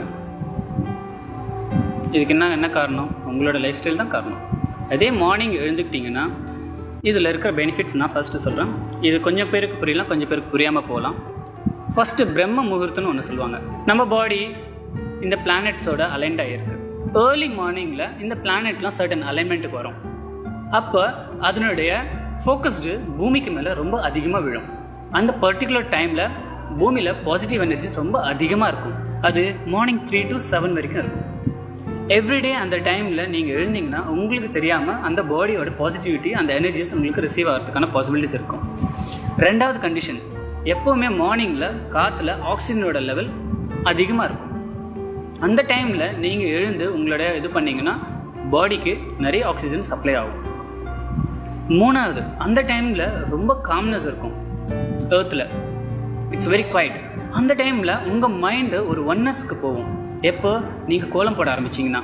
இதுக்கு என்ன என்ன காரணம்? உங்களோட லைஃப் ஸ்டைல் தான் காரணம். அதே மார்னிங் எழுந்துக்கிட்டிங்கன்னா இதில் இருக்கிற பெனிஃபிட்ஸ் நான் ஃபஸ்ட்டு சொல்கிறேன். இது கொஞ்சம் பேருக்கு புரியலாம், கொஞ்சம் பேருக்கு புரியாமல் போகலாம். ஃபஸ்ட்டு பிரம்ம முகூர்த்தம்னு ஒன்று சொல்லுவாங்க. நம்ம பாடி இந்த பிளானட்ஸோட அலைன்ட் ஆகிருக்கு. ஏர்லி மார்னிங்கில் இந்த பிளானெட்லாம் சர்டன் அலைன்மெண்ட்டுக்கு வரும். அப்போ அதனுடைய ஃபோக்கஸ்டு பூமிக்கு மேலே ரொம்ப அதிகமாக விழும். அந்த பர்டிகுலர் டைமில் பூமியில் பாசிட்டிவ் எனர்ஜிஸ் ரொம்ப அதிகமாக இருக்கும். அது மார்னிங் த்ரீ டு செவன் வரைக்கும் இருக்கும். எவ்ரிடே அந்த டைமில் நீங்கள் எழுந்தீங்கன்னா உங்களுக்கு தெரியாமல் அந்த பாடியோட பாசிட்டிவிட்டி, அந்த எனர்ஜிஸ் உங்களுக்கு ரிசீவ் ஆகிறதுக்கான பாசிபிலிட்டிஸ் இருக்கும். ரெண்டாவது கண்டிஷன், எப்போவுமே மார்னிங்கில் காற்றுல ஆக்சிஜனோட லெவல் அதிகமாக இருக்கும். அந்த டைமில் நீங்கள் எழுந்து உங்களோட இது பண்ணிங்கன்னா பாடிக்கு நிறைய ஆக்சிஜன் சப்ளை ஆகும். மூணாவது, அந்த டைமில் ரொம்ப காம்னஸ் இருக்கும் ஏர்த்தில், இட்ஸ் வெரி குவைட். அந்த டைமில் உங்கள் மைண்டு ஒரு ஒன்னஸ்க்கு போகும். எப்போ நீங்கள் கோலம் போட ஆரம்பிச்சிங்கன்னா,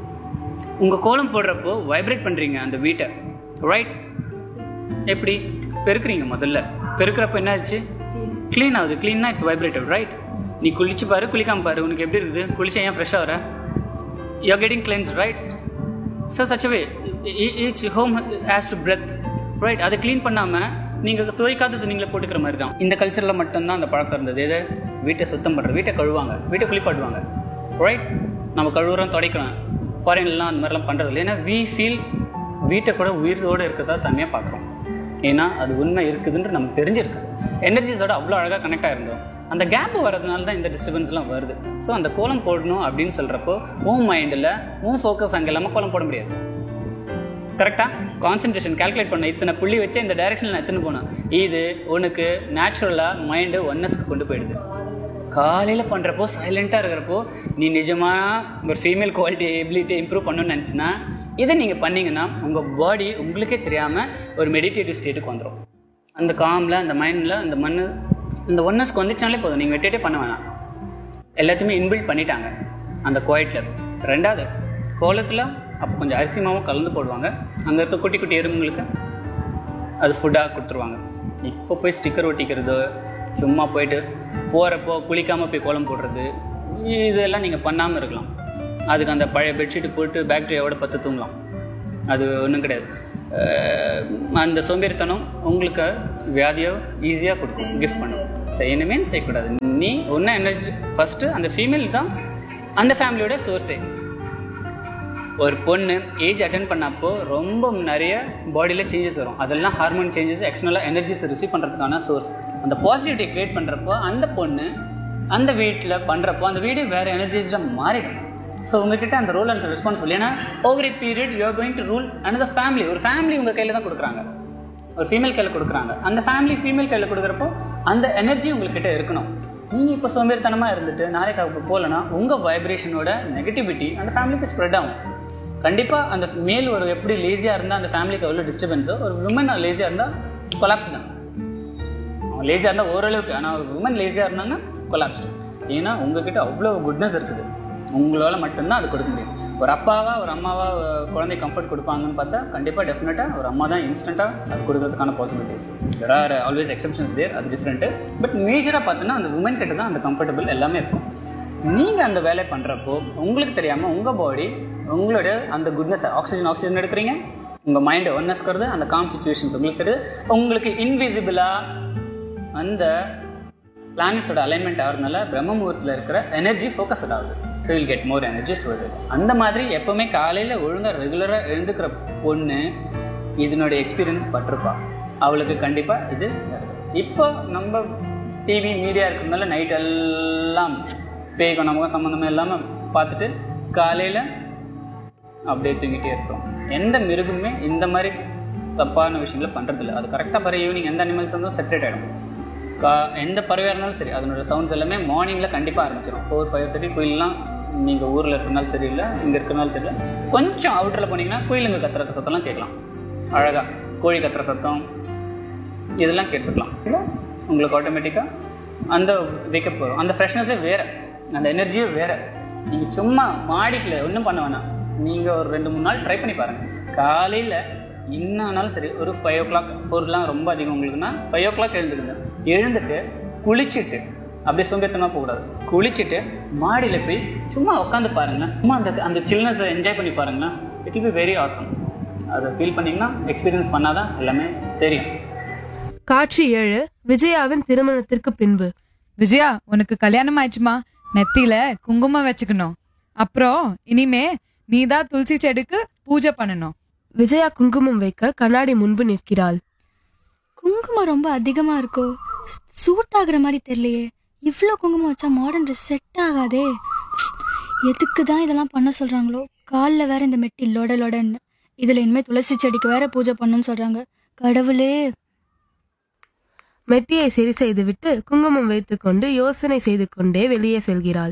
உங்கள் கோலம் போடுறப்போ வைப்ரேட் பண்ணுறீங்க அந்த வீட்டை, ரைட்? எப்படி பெருக்குறீங்க? முதல்ல பெருக்கிறப்போ என்ன ஆச்சு? க்ளீன் ஆகுது. க்ளீன்னா இட்ஸ் வைப்ரேட்டட், ரைட்? நீ குளிச்சு பாரு, குளிக்காம பாரு, உனக்கு எப்படி இருக்குது? குளிச்சா ஏன் ஃப்ரெஷ்ஷாக வர? You are getting cleansed, right? So such a way each home has to breadth, right? அதை க்ளீன் பண்ணாமல் நீங்கள் துவைக்காதது நீங்களே போட்டுக்கிற மாதிரி தான். இந்த கல்ச்சரில் மட்டும்தான் அந்த பழக்கம் இருந்தது. எது? வீட்டை சுத்தம் பண்ணுற, வீட்டை கழுவாங்க, வீட்டை குளிப்பாட்டுவாங்க, ரைட்? நம்ம கழுவுறோம், துடைக்கிறோம். ஃபாரின்லாம் அந்த மாதிரிலாம் பண்ணுறது இல்லை. ஏன்னா வி ஃபீல் வீட்டை கூட உயிரோடு இருக்கிறதா தனியாக பார்க்குறோம். ஏன்னா அது உண்மை இருக்குதுன்ற நமக்கு தெரிஞ்சிருக்கு. எனர்ஜிஸோட அவ்வளோ அழகாக கனெக்ட் ஆகிருந்தோம். அந்த கேப் வரதுனால தான் இந்த டிஸ்டர்பன்ஸ்லாம் வருது. ஸோ அந்த கோலம் போடணும் அப்படின்னு சொல்கிறப்போ உன் மைண்டில் உன் ஃபோக்கஸ் அங்கே இல்லாமல் கோலம் போட முடியாது. கரெக்டாக கான்சன்ட்ரேஷன் கால்குலேட் பண்ண, இத்தனை புள்ளி வச்சு இந்த டைரெக்ஷனில் நான் எத்தனை போனேன். இது உனக்கு நேச்சுரலாக மைண்டு ஒன்னஸ்க்கு கொண்டு போயிடுது. காலையில் பண்ணுறப்போ சைலண்ட்டாக இருக்கிறப்போ நீ நிஜமாக ஒரு ஃபீமேல் குவாலிட்டி எபிலிட்டி இம்ப்ரூவ் பண்ணணும்னு நினச்சின்னா இதை நீங்கள் பண்ணிங்கன்னா உங்கள் பாடி உங்களுக்கே தெரியாமல் ஒரு மெடிடேட்டிவ் ஸ்டேட்டுக்கு வந்துடும். அந்த காமில், அந்த மைண்டில், அந்த மண், இந்த ஒன்னஸ்க்கு வந்துச்சாலே போதும், நீங்கள் மெடிடேட்டே பண்ண வேணாம். எல்லாத்தையுமே இன்பில்ட் பண்ணிட்டாங்க அந்த குவாய்ட்டில். ரெண்டாவது, கோலத்தில் அப்போ கொஞ்சம் அரிசி மாவும் கலந்து போடுவாங்க. அங்கே இருக்க குட்டி குட்டி எறும்புங்களுக்கு அது ஃபுட்டாக கொடுத்துருவாங்க. இப்போ போய் ஸ்டிக்கர் ஒட்டிக்கிறது, சும்மா போயிட்டு போகிறப்போ குளிக்காமல் போய் கோலம் போடுறது, இதெல்லாம் நீங்கள் பண்ணாமல் இருக்கலாம். அதுக்கு அந்த பழைய பெட்ஷீட்டு போட்டு பேக்டீரியாவோட பத்து தூங்கலாம். அது ஒன்றும் கிடையாது. அந்த சோம்பேறித்தனம் உங்களுக்கு வியாதியோ ஈஸியாக கொடுக்கும், கிஃப்ட் பண்ணும். செய்யணுமே செய்யக்கூடாது. நீ ஒன்றும் எனர்ஜி ஃபஸ்ட்டு அந்த ஃபீமேல் தான் அந்த ஃபேமிலியோட சோர்ஸே. ஒரு பொண்ணு ஏஜ் அட்டன் பண்ணப்போ ரொம்ப நிறைய பாடியில் சேஞ்சஸ் வரும். அதெல்லாம் ஹார்மோன் சேஞ்சஸ், எக்ஸ்டர்னலாக எனர்ஜிஸ் ரிசீவ் பண்ணுறதுக்கான சோர்ஸ். அந்த பாசிட்டிவிட்டி க்ரியேட் பண்ணுறப்போ அந்த பொண்ணு அந்த வீட்டில் பண்ணுறப்போ அந்த வீடு வேறு எனர்ஜிஸாக மாறிடும். ஸோ உங்ககிட்ட அந்த ரோல் அண்ட் ரெஸ்பான்சிபிள். ஏன்னா over a period you are going to rule another family. ஒரு ஃபேமிலி உங்கள் கையில் தான் கொடுக்குறாங்க, ஒரு ஃபீமேல் கையில் கொடுக்குறாங்க. அந்த ஃபேமிலி ஃபீமேல் கையில் கொடுக்குறப்போ அந்த எனர்ஜி உங்கள்கிட்ட இருக்கணும். நீங்கள் இப்போ சோம்பேறித்தனமாக இருந்துட்டு நாளைக்கு அவங்க போகலன்னா உங்கள் வைப்ரேஷனோட நெகட்டிவிட்டி அந்த ஃபேமிலிக்கு ஸ்ப்ரெட் ஆகும். கண்டிப்பாக அந்த மேல் ஒரு எப்படி லேசியாக இருந்தால் அந்த ஃபேமிலிக்கு எவ்வளோ டிஸ்டர்பன்ஸோ, ஒரு விமன் லேசியாக இருந்தால் கொலாப்ஸ் தான். அவன் லேசியாக இருந்தால் ஓரளவுக்கு, ஆனால் ஒரு விமன் லேசியாக இருந்தாங்கன்னா கொலாப்ஸ். ஏன்னா உங்ககிட்ட அவ்வளோ குட்னஸ் இருக்குது, உங்களால் மட்டும்தான் அது கொடுக்க முடியும். ஒரு அப்பாவா ஒரு அம்மாவா குழந்தை கம்ஃபர்ட் கொடுப்பாங்கன்னு பார்த்தா கண்டிப்பாக டெஃபினட்டாக ஒரு அம்மா தான் இன்ஸ்டண்ட்டாக அது கொடுக்கறதுக்கான possibilities. There are always exceptions தேர், அது டிஃப்ரெண்ட்டு. பட் மேஜராக பார்த்தோன்னா அந்த உமன் கிட்ட தான் அந்த கம்ஃபர்டபுள் எல்லாமே இருக்கும். நீங்கள் அந்த வேலை பண்ணுறப்போ உங்களுக்கு தெரியாமல் உங்கள் பாடி உங்களோட அந்த குட்னஸ், ஆக்சிஜன் ஆக்சிஜன் எடுக்கிறீங்க, உங்கள் மைண்டை ஒன்னஸ்கிறது, அந்த காம் சுச்சுவேஷன்ஸ் உங்களுக்கு தெரியுது. உங்களுக்கு இன்விசிபிளாக அந்த பிளானட்ஸோட அலைன்மெண்ட் ஆகிறதுனால பிரம்ம முகூர்த்தத்தில் இருக்கிற எனர்ஜி ஃபோக்கஸ்ட் ஆகுது. So will get more energy store. அந்த மாதிரி எப்போவுமே காலையில் ஒழுங்காக ரெகுலராக எழுந்துக்கிற பொண்ணு இதனுடைய எக்ஸ்பீரியன்ஸ் பட்டிருப்பா. அவளுக்கு கண்டிப்பாக இது இப்போ நம்ம டிவி மீடியா இருக்கிறதுனால நைட் எல்லாம் பேய்க்கும் நமக்கு சம்மந்தமே இல்லாமல் பார்த்துட்டு காலையில் அப்படியே தூங்கிட்டே இருக்கிறோம். எந்த மிருகமே இந்த மாதிரி தப்பான விஷயங்களை பண்ணுறதில்ல. அது கரெக்டாக பாரு, ஈவினிங் எந்த அனிமல்ஸ் வந்து செப்பரேட் ஆகிடும். கா எந்த பறவையாக இருந்தாலும் சரி அதனோட சவுண்ட்ஸ் எல்லாமே மார்னிங்கில் கண்டிப்பாக ஆரம்பிச்சிடும். ஃபோர் ஃபைவ் தேர்ட்டி குயிலெலாம் நீங்கள் ஊரில் இருக்கிறனால தெரியல, இங்கே இருக்கிறனால தெரியல, கொஞ்சம் அவுட்டரில் போனீங்கன்னா குயிலுங்க கத்துற சத்தம்லாம் கேட்கலாம். அழகாக கோழி கத்துற சத்தம் இதெல்லாம் கேட்டுக்கலாம். இல்லை உங்களுக்கு ஆட்டோமேட்டிக்காக அந்த வேக்கப் வரும். அந்த ஃப்ரெஷ்னஸே வேறு, அந்த எனர்ஜியே வேறு. நீங்கள் சும்மா மாடிக்கல ஒன்றும் பண்ண வேணாம். நீங்கள் ஒரு ரெண்டு மூணு நாள் ட்ரை பண்ணி பாருங்கள். காலையில் என்னானாலும் சரி ஒரு ஃபைவ் ஓ கிளாக் ஃபோர்லாம் ரொம்ப அதிகம் உங்களுக்குன்னா ஃபைவ் ஓ கிளாக் எழுந்துக்குங்க. எழுந்துட்டு குளிச்சுட்டு அப்படியே சோம்பேத்தனமாக போகக்கூடாது. குளிச்சுட்டு மாடியில் போய் சும்மா உட்காந்து பாருங்களேன். சும்மா அந்த அந்த சில்னஸை என்ஜாய் பண்ணி பாருங்களேன். It will be very awesome. அதை ஃபீல் பண்ணிங்கன்னா எக்ஸ்பீரியன்ஸ் பண்ணாதான் எல்லாமே தெரியும். காட்சி ஏழு. விஜயாவின் திருமணத்திற்கு பின்பு. விஜயா, உனக்கு கல்யாணம் ஆயிடுச்சுமா. நெத்தியில குங்குமம் வச்சுக்கணும். அப்புறம் இனிமே நீதான் துளசி செடிக்கு பூஜை பண்ணணும். விஜயா குங்குமம் வைக்க கண்ணாடி முன்பு நிற்கிறாள். குங்குமம் ரொம்ப அதிகமா இருக்கோ, சூட் ஆகுற மாதிரி தெரியலையே. இவ்வளோ குங்குமம் வச்சா மாடர்ன் ட்ரெஸ் செட் ஆகாதே. எதுக்கு தான் இதெல்லாம் பண்ண சொல்றாங்களோ. காலில் வேற இந்த மெட்டி லொட லொடன்னு, இதுல இனிமே துளசி செடிக்கு வேற பூஜை பண்ணணும்னு சொல்றாங்க. கடவுளே. மெட்டியை சரி செய்து விட்டு குங்குமம் வைத்துக் கொண்டு யோசனை செய்து கொண்டே வெளியே செல்கிறாள்.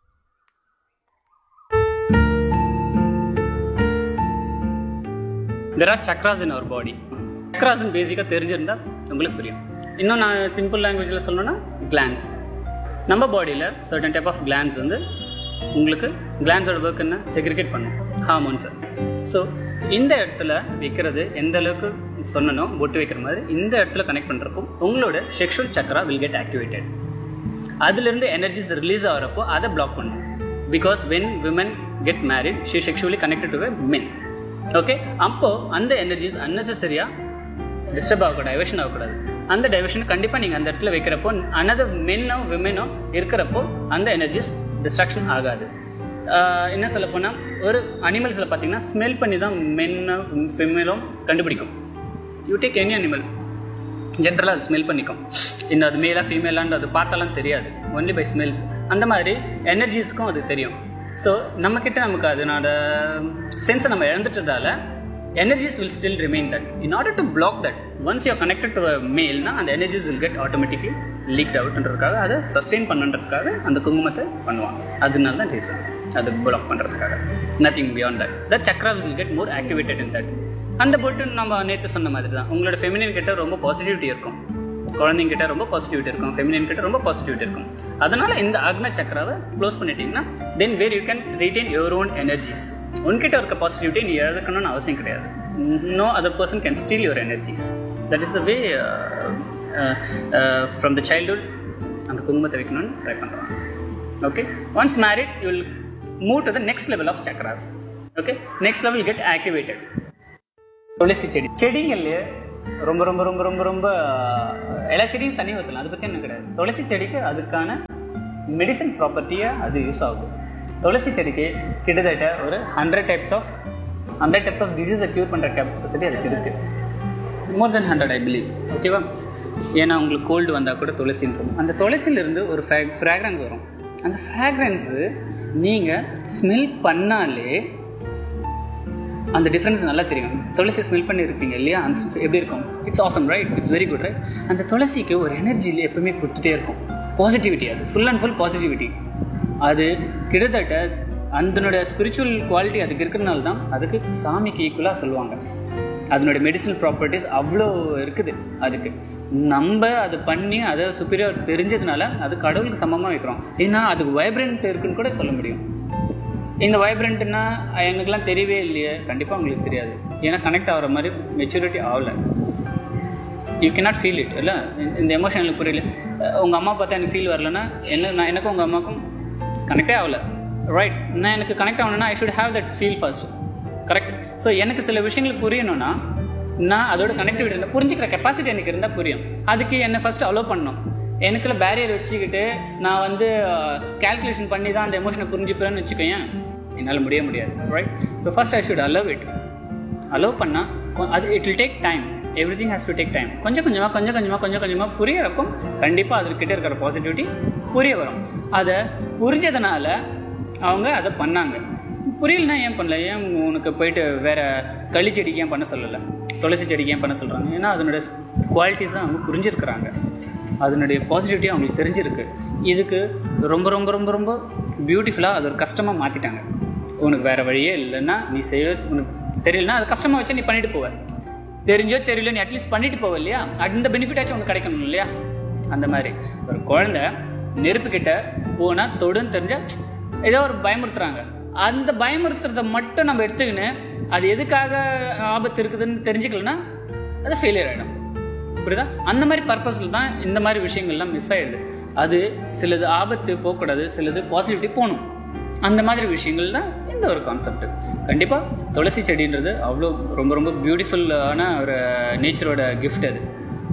There are chakras in our body. Chakras பேசிக்காக தெரிஞ்சிருந்தா உங்களுக்கு புரியும். இன்னும் நான் சிம்பிள் லாங்குவேஜில் சொல்லணும்னா கிளான்ஸ். நம்ம பாடியில் சர்டன் டைப் ஆஃப் கிளான்ஸ் வந்து உங்களுக்கு கிளான்ஸோட ஒர்க் என்ன செக்ரிகேட் பண்ணும் ஹார்மோன்ஸை. ஸோ இந்த இடத்துல வைக்கிறது எந்த அளவுக்கு சொன்னனோ பொட்டு வைக்கிற மாதிரி இந்த இடத்துல கனெக்ட் பண்ணுறப்போ உங்களோட sexual Chakra will get activated. அதுலேருந்து எனர்ஜிஸ் ரிலீஸ் ஆகிறப்போ அதை பிளாக் பண்ணும். Because when women get married she sexually connected to men. Okay, அப்போது அந்த எனர்ஜிஸ் அன்னெசரியாக டிஸ்டர்ப் ஆகக்கூடாது, டைவர்ஷன் ஆகக்கூடாது. அந்த டைவர்ஷன் கண்டிப்பாக நீங்கள் அந்த இடத்துல வைக்கிறப்போ அனதர் மென்னோ விமெனோ இருக்கிறப்போ அந்த எனர்ஜிஸ் டிஸ்ட்ராக்ஷன் ஆகாது. என்ன சொல்ல போனால் ஒரு அனிமல்ஸில் பார்த்தீங்கன்னா ஸ்மெல் பண்ணி தான் மென்னோ ஃபிமேலும் கண்டுபிடிக்கும். யூ டேக் எனி அனிமல் ஜென்ரலாக அது ஸ்மெல் பண்ணிக்கும். இன்னும் அது மேலாக ஃபீமேலான்னு அது பார்த்தாலாம் தெரியாது, ஒன்லி பை ஸ்மெல்ஸ். அந்த மாதிரி எனர்ஜிஸ்க்கும் அது தெரியும். ஸோ நம்மக்கிட்ட நமக்கு அதனோட சென்ஸை நம்ம இழந்துட்டதால energies will still remain that. In order to block that, once you are connected to a male na and the energies will get automatically leaked out என்றதுக்காக அதை சஸ்டெயின் பண்ணுறதுக்காக அந்த குங்குமத்தை பண்ணுவாங்க. அதனால தான் ரீசன் அதை பிளாக் பண்ணுறதுக்காக. Nothing beyond that. The chakras will get more activated in that. அந்த போட்டு நம்ம நேற்று சொன்ன மாதிரி தான் உங்களோட ஃபெமினின் கிட்ட ரொம்ப பாசிட்டிவிட்டி இருக்கும், குழந்தைங்க கிட்ட ரொம்ப பாசிட்டிவிட்டி இருக்கும், ஃபெமினின் கிட்ட ரொம்ப பாசிட்டிவிட்டி இருக்கும். அதனால இந்த ஆக்னா சக்ராவை க்ளோஸ் பண்ணிட்டீங்கன்னா தென் where you can retain your own energies. உன்கிட்ட இருக்க பாசிட்டிவிட்டி நீ இழக்கணும்னு அவசியம் கிடையாது. No other person can steel your energies. That is the way from the childhood அந்த குங்குமத்தை வைக்கணும்னு ட்ரை பண்ணுறாங்க. Okay, once married you will move to the next level of chakras. Okay, next level get activated. துளசி செடி செடிங்கள்லேயே ரொம்ப ரொம்ப ரொம்ப ரொம்ப ரொம்ப எல்லா செடியும் தண்ணி ஊற்றலாம், அதை பற்றி என்ன கிடையாது. துளசி செடிக்கு அதுக்கான மெடிசன் ப்ராப்பர்ட்டியை அது யூஸ் ஆகும். துளசி செடிக்கு கிட்டத்தட்ட ஒரு hundred types of hundred types of டிசீஸை cure பண்ணுற கெப்பாசிட்டி அதுக்கு இருக்குது. மோர் தென் ஹண்ட்ரட் ஐ பிலீவ். ஓகேவா? ஏன்னா உங்களுக்கு கோல்டு வந்தால் கூட துளசின்றோம். அந்த துளசியிலிருந்து ஒரு ஃப்ரா ஃப்ராக்ரன்ஸ் வரும். அந்த ஃப்ராக்ரன்ஸு நீங்கள் ஸ்மெல் பண்ணாலே அந்த டிஃப்ரென்ஸ் நல்லா தெரியும். துளசி ஸ்மெல் பண்ணி இருப்பீங்க இல்லையா, அந்த எப்படி இருக்கும்? It's awesome right, it's very good right. அந்த துளசிக்கு ஒரு எனர்ஜி எப்பவுமே கொடுத்துட்டே இருக்கும், பாசிட்டிவிட்டி. அது ஃபுல் அண்ட் ஃபுல் பாசிட்டிவிட்டி. அது கிட்டத்தட்ட அதனுடைய ஸ்பிரிச்சுவல் குவாலிட்டி அதுக்கு இருக்கிறதுனால தான் அதுக்கு சாமிக்கு ஈக்குவலாக சொல்லுவாங்க. அதனுடைய மெடிசனல் ப்ராப்பர்ட்டிஸ் அவ்வளோ இருக்குது அதுக்கு. நம்ம அது பண்ணி அதை சுப்பீரியர் தெரிஞ்சதுனால அது கடவுளுக்கு சமமாக வைக்கிறோம். ஏன்னா அதுக்கு வைப்ரண்ட் இருக்குன்னு கூட சொல்ல முடியும். இந்த வைப்ரண்ட்னா எனக்குலாம் தெரியவே இல்லையே, கண்டிப்பாக உங்களுக்கு தெரியாது. ஏன்னா கனெக்ட் ஆகிற மாதிரி மெச்சூரிட்டி ஆகலை. யூ கேனாட் ஃபீல் இட் இல்லை, இந்த எமோஷன் எனக்கு புரியல. உங்கள் அம்மா பார்த்தா எனக்கு ஃபீல் வரலன்னா என்ன, நான் எனக்கும் உங்கள் அம்மாவுக்கும் கனெக்டே ஆகலை ரைட். நான் எனக்கு கனெக்ட் ஆகணும்னா I should have that feel first, correct. So எனக்கு சில விஷயங்கள் புரியணும்னா நான் அதோட கனெக்டிவிட்டி இருந்தால் புரிஞ்சுக்கிற கெப்பாசிட்டி எனக்கு இருந்தால் புரியும். அதுக்கு என்னை ஃபஸ்ட்டு அலோவ் பண்ணணும். எனக்குள்ள பேரியர் வச்சுக்கிட்டு நான் வந்து கேல்குலேஷன் பண்ணி தான் அந்த எமோஷனை புரிஞ்சுக்கிறேன்னு வச்சுக்கோயேன், என்னால் முடிய முடியாது right. So first I should allow it. Allow பண்ணால் அது it will take time. Every thing has to take time. கொஞ்சம் கொஞ்சமாக கொஞ்சம் கொஞ்சமாக கொஞ்சம் கொஞ்சமாக புரியறப்போ கண்டிப்பாக அதுக்கிட்ட இருக்கிற பாசிட்டிவிட்டி புரிய வரும். அதை புரிஞ்சதுனால அவங்க அதை பண்ணாங்க. புரியலனா ஏன் பண்ணல? ஏன் உனக்கு போயிட்டு வேறு களி செடிக்கு ஏன் பண்ண சொல்லலை, துளசி செடிக்கு ஏன் பண்ண சொல்கிறாங்க? ஏன்னா அதனுடைய குவாலிட்டிஸும் அவங்க புரிஞ்சிருக்கிறாங்க, அதனுடைய பாசிட்டிவிட்டி அவங்களுக்கு தெரிஞ்சிருக்கு. இதுக்கு ரொம்ப ரொம்ப ரொம்ப ரொம்ப பியூட்டிஃபுல்லாக அது ஒரு கஷ்டமாக மாற்றிட்டாங்க. உனக்கு வேறு வழியே இல்லைன்னா நீ செய்ய, உனக்கு தெரியலனா அது கஷ்டமாக வச்சு நீ பண்ணிட்டு போவ, தெரிஞ்சோ தெரியல நீ அட்லீஸ்ட் பண்ணிட்டு போவ இல்லையா, அந்த பெனிஃபிட்டாச்சும் உனக்கு கிடைக்கணும் இல்லையா. அந்த மாதிரி ஒரு குழந்தை நெருப்புக்கிட்ட போனால் தொடுன்னு தெரிஞ்சால் ஏதோ ஒரு பயமுறுத்துறாங்க. அந்த பயமுறுத்துறதை மட்டும் நம்ம எடுத்துக்கின்னு அது எதுக்காக ஆபத்து இருக்குதுன்னு தெரிஞ்சுக்கலன்னா அது ஃபெயிலியர் ஆகிடும். புரியுதா? அந்த மாதிரி பர்பஸில் தான் இந்த மாதிரி விஷயங்கள்லாம் மிஸ் ஆகிடுது. அது சிலது ஆபத்து போகக்கூடாது, சிலது பாசிட்டிவிட்டி போகணும். அந்த மாதிரி விஷயங்கள் தான் இந்த ஒரு கான்செப்ட். கண்டிப்பாக துளசி செடின்றது அவ்வளோ ரொம்ப ரொம்ப பியூட்டிஃபுல்லான ஒரு நேச்சரோட கிஃப்ட். அது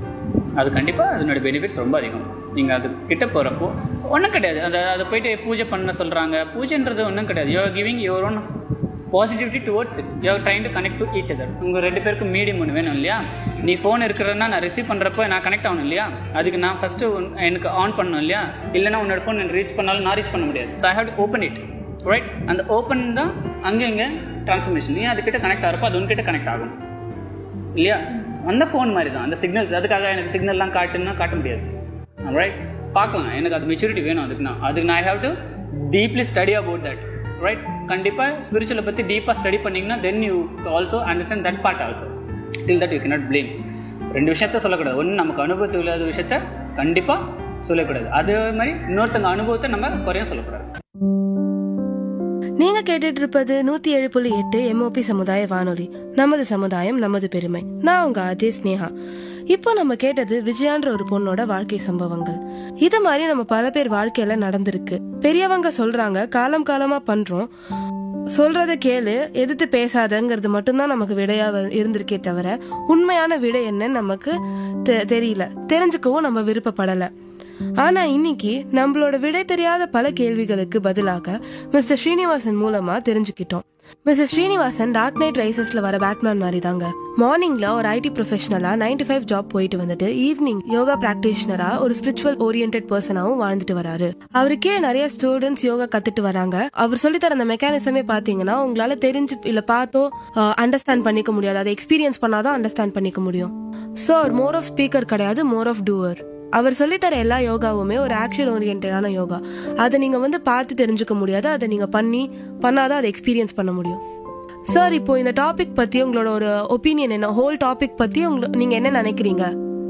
அது கண்டிப்பாக அதனோட பெனிஃபிட்ஸ் ரொம்ப அதிகம். நீங்கள் அது கிட்ட போகிறப்போ ஒன்றும் கிடையாது, அதை அதை போய்ட்டு பூஜை பண்ண சொல்கிறாங்க. பூஜைன்றது ஒன்றும் கிடையாது. You are giving your own positivity towards it. You are trying to connect to each other. உங்கள் ரெண்டு பேருக்கு மீடியம் ஒன்று வேணும் இல்லையா. நீ ஃபோன் இருக்கிறன்னா நான் ரிசீவ் பண்ணுறப்போ நான் கனெக்ட் ஆகணும் இல்லையா, அதுக்கு நான் ஃபஸ்ட்டு எனக்கு ஆன் பண்ணணும் இல்லையா. இல்லைனா உன்னோட ஃபோன் எனக்கு ரீச் பண்ணாலும் நான் ரீச் பண்ண முடியாது. So I have to open it right. அந்த ஓப்பன் தான் அங்கே இங்கே ட்ரான்ஸ்ஃபர்மேஷன். நீ அதுக்கிட்ட கனெக்ட் ஆகிறப்போ அது உன்கிட்ட கனெக்ட் ஆகும் இல்லையா. அந்த ஃபோன் மாதிரி தான் அந்த சிக்னல்ஸ். அதுக்காக எனக்கு சிக்னல்லாம் காட்டுன்னா காட்ட முடியாது ரைட். பார்க்கலாம், எனக்கு அது மெச்சூரிட்டி வேணும். அதுக்கு நான் அதுக்கு நான் I have to deeply study about that right. கண்டிப்பாக ஸ்பிரிச்சுவலை பற்றி டீப்பாக ஸ்டடி பண்ணிங்கன்னா then you also understand that part also. Till that you cannot blame. ரெண்டு விஷயத்த சொல்லக்கூடாது. ஒன்று நமக்கு அனுபவத்தில் இல்லாத விஷயத்த கண்டிப்பாக சொல்லக்கூடாது. அதே மாதிரி இன்னொருத்தங்க அனுபவத்தை நம்ம குறைய சொல்லக்கூடாது. நீங்க கேட்டுட்டு இருப்பது நூத்தி ஏழு புள்ளி எட்டு எம்ஓபி சமுதாய வானொலி. நமது சமுதாயம் நமது பெருமை. நான் உங்க அஜய் ஸ்னேகா. இப்போ நம்ம கேட்டது விஜயான்ற ஒரு பொண்ணோட வாழ்க்கை சம்பவங்கள். இது மாதிரி நம்ம பல பேர் வாழ்க்கையில நடந்திருக்கு. பெரியவங்க சொல்றாங்க, காலம் காலமா பண்றோம், சொல்றத கேளு, எதிர்த்து பேசாதங்கிறது மட்டும்தான் நமக்கு விடையா இருந்திருக்கே தவிர உண்மையான விடை என்னன்னு நமக்கு தெரியல, தெரிஞ்சுக்கவும் நம்ம விருப்பப்படல. ஆனா இன்னைக்கு நம்மளோட விடை தெரியாத பல கேள்விகளுக்கு பதிலாக மிஸ்டர் ஸ்ரீனிவாசன் மூலமா தெரிஞ்சுக்கிட்டோம். மிஸ்டர் ஸ்ரீனிவாசன் டார்க் நைட் ரைசஸ்ல வர பேட்மேன் மாதிரி தாங்க. மார்னிங்ல ஒரு ID ப்ரொஃபஷனலா nine to five job போயிட்டு வந்துட்டு ஈவினிங் யோகா பிராக்டிஷனரா ஒரு ஸ்பிரிச்சுவல் ஓரியன்டட் பர்சனாவும் வாழ்ந்துட்டு வராரு. அவருக்கே நிறைய ஸ்டூடெண்ட்ஸ் யோகா கத்துட்டு வராங்க. அவர் சொல்லித்தர அந்த மெக்கானிசமே பாத்தீங்கன்னா உங்களால தெரிஞ்சு இல்ல பார்த்தோ அண்டர்ஸ்டாண்ட் பண்ணிக்க முடியாது, அதை எக்ஸ்பீரியன்ஸ் பண்ணாதான் அண்டர்ஸ்டாண்ட் பண்ணிக்க முடியும். So our more of speaker கிடையாது, மோர் ஆஃப் டூவர். அவர் சொல்லித்தர எல்லா யோகாவுமே ஒரு ஆக்ஷன் ஓரியன்டான யோகா. அதை நீங்க வந்து பார்த்து தெரிஞ்சுக்க முடியாது, அதை நீங்க பண்ணி பண்ணாதான் அதை எக்ஸ்பீரியன்ஸ் பண்ண முடியும். சார், இப்போ இந்த டாபிக் பத்தி உங்களோட ஒரு ஒப்பீனியன் என்ன? ஹோல் டாபிக் பத்தி நீங்க என்ன நினைக்கிறீங்க?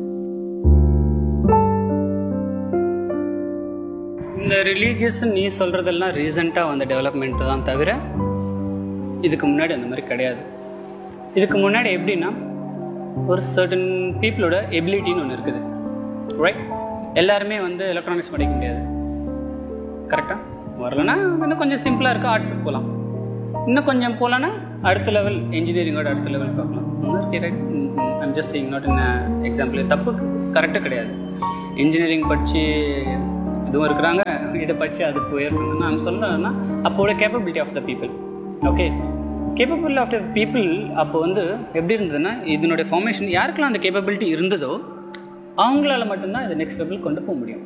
இந்த ரிலீஜியஸ் நீ சொல்றதெல்லாம் ரீசெண்டாக வந்த டெவலப்மெண்ட் தான் தவிர இதுக்கு முன்னாடி அந்த மாதிரி கிடையாது. இதுக்கு முன்னாடி எப்படின்னா ஒரு சர்டன் பீப்புளோட எபிலிட்டின்னு ஒன்று இருக்குது, ரைட்? எல்லாருமே வந்து எலக்ட்ரானிக்ஸ் படிக்க முடியாது, கரெக்டாக? வரலன்னா இன்னும் கொஞ்சம் சிம்பிளாக இருக்க ஆர்ட்ஸுக்கு போகலாம், இன்னும் கொஞ்சம் போகலான்னா அடுத்த லெவல் இன்ஜினியரிங்கோட அடுத்த லெவல் பார்க்கலாம். I'm just saying, not in example. தப்பு கரெக்டாக கிடையாது. இன்ஜினியரிங் படித்து இதுவும் இருக்கிறாங்க, இதை படித்து அதுக்கு உயர்றாங்க. நான் சொல்லணும்னா அப்போட capability of the people, okay, capable of the people அப்போ வந்து எப்படி இருந்ததுன்னா, இதனுடைய ஃபார்மேஷன் யாருக்கெல்லாம் அந்த கேப்பபிலிட்டி இருந்ததோ அவங்களால மட்டும்தான் இதை நெக்ஸ்ட் லெவல் கொண்டு போக முடியும்.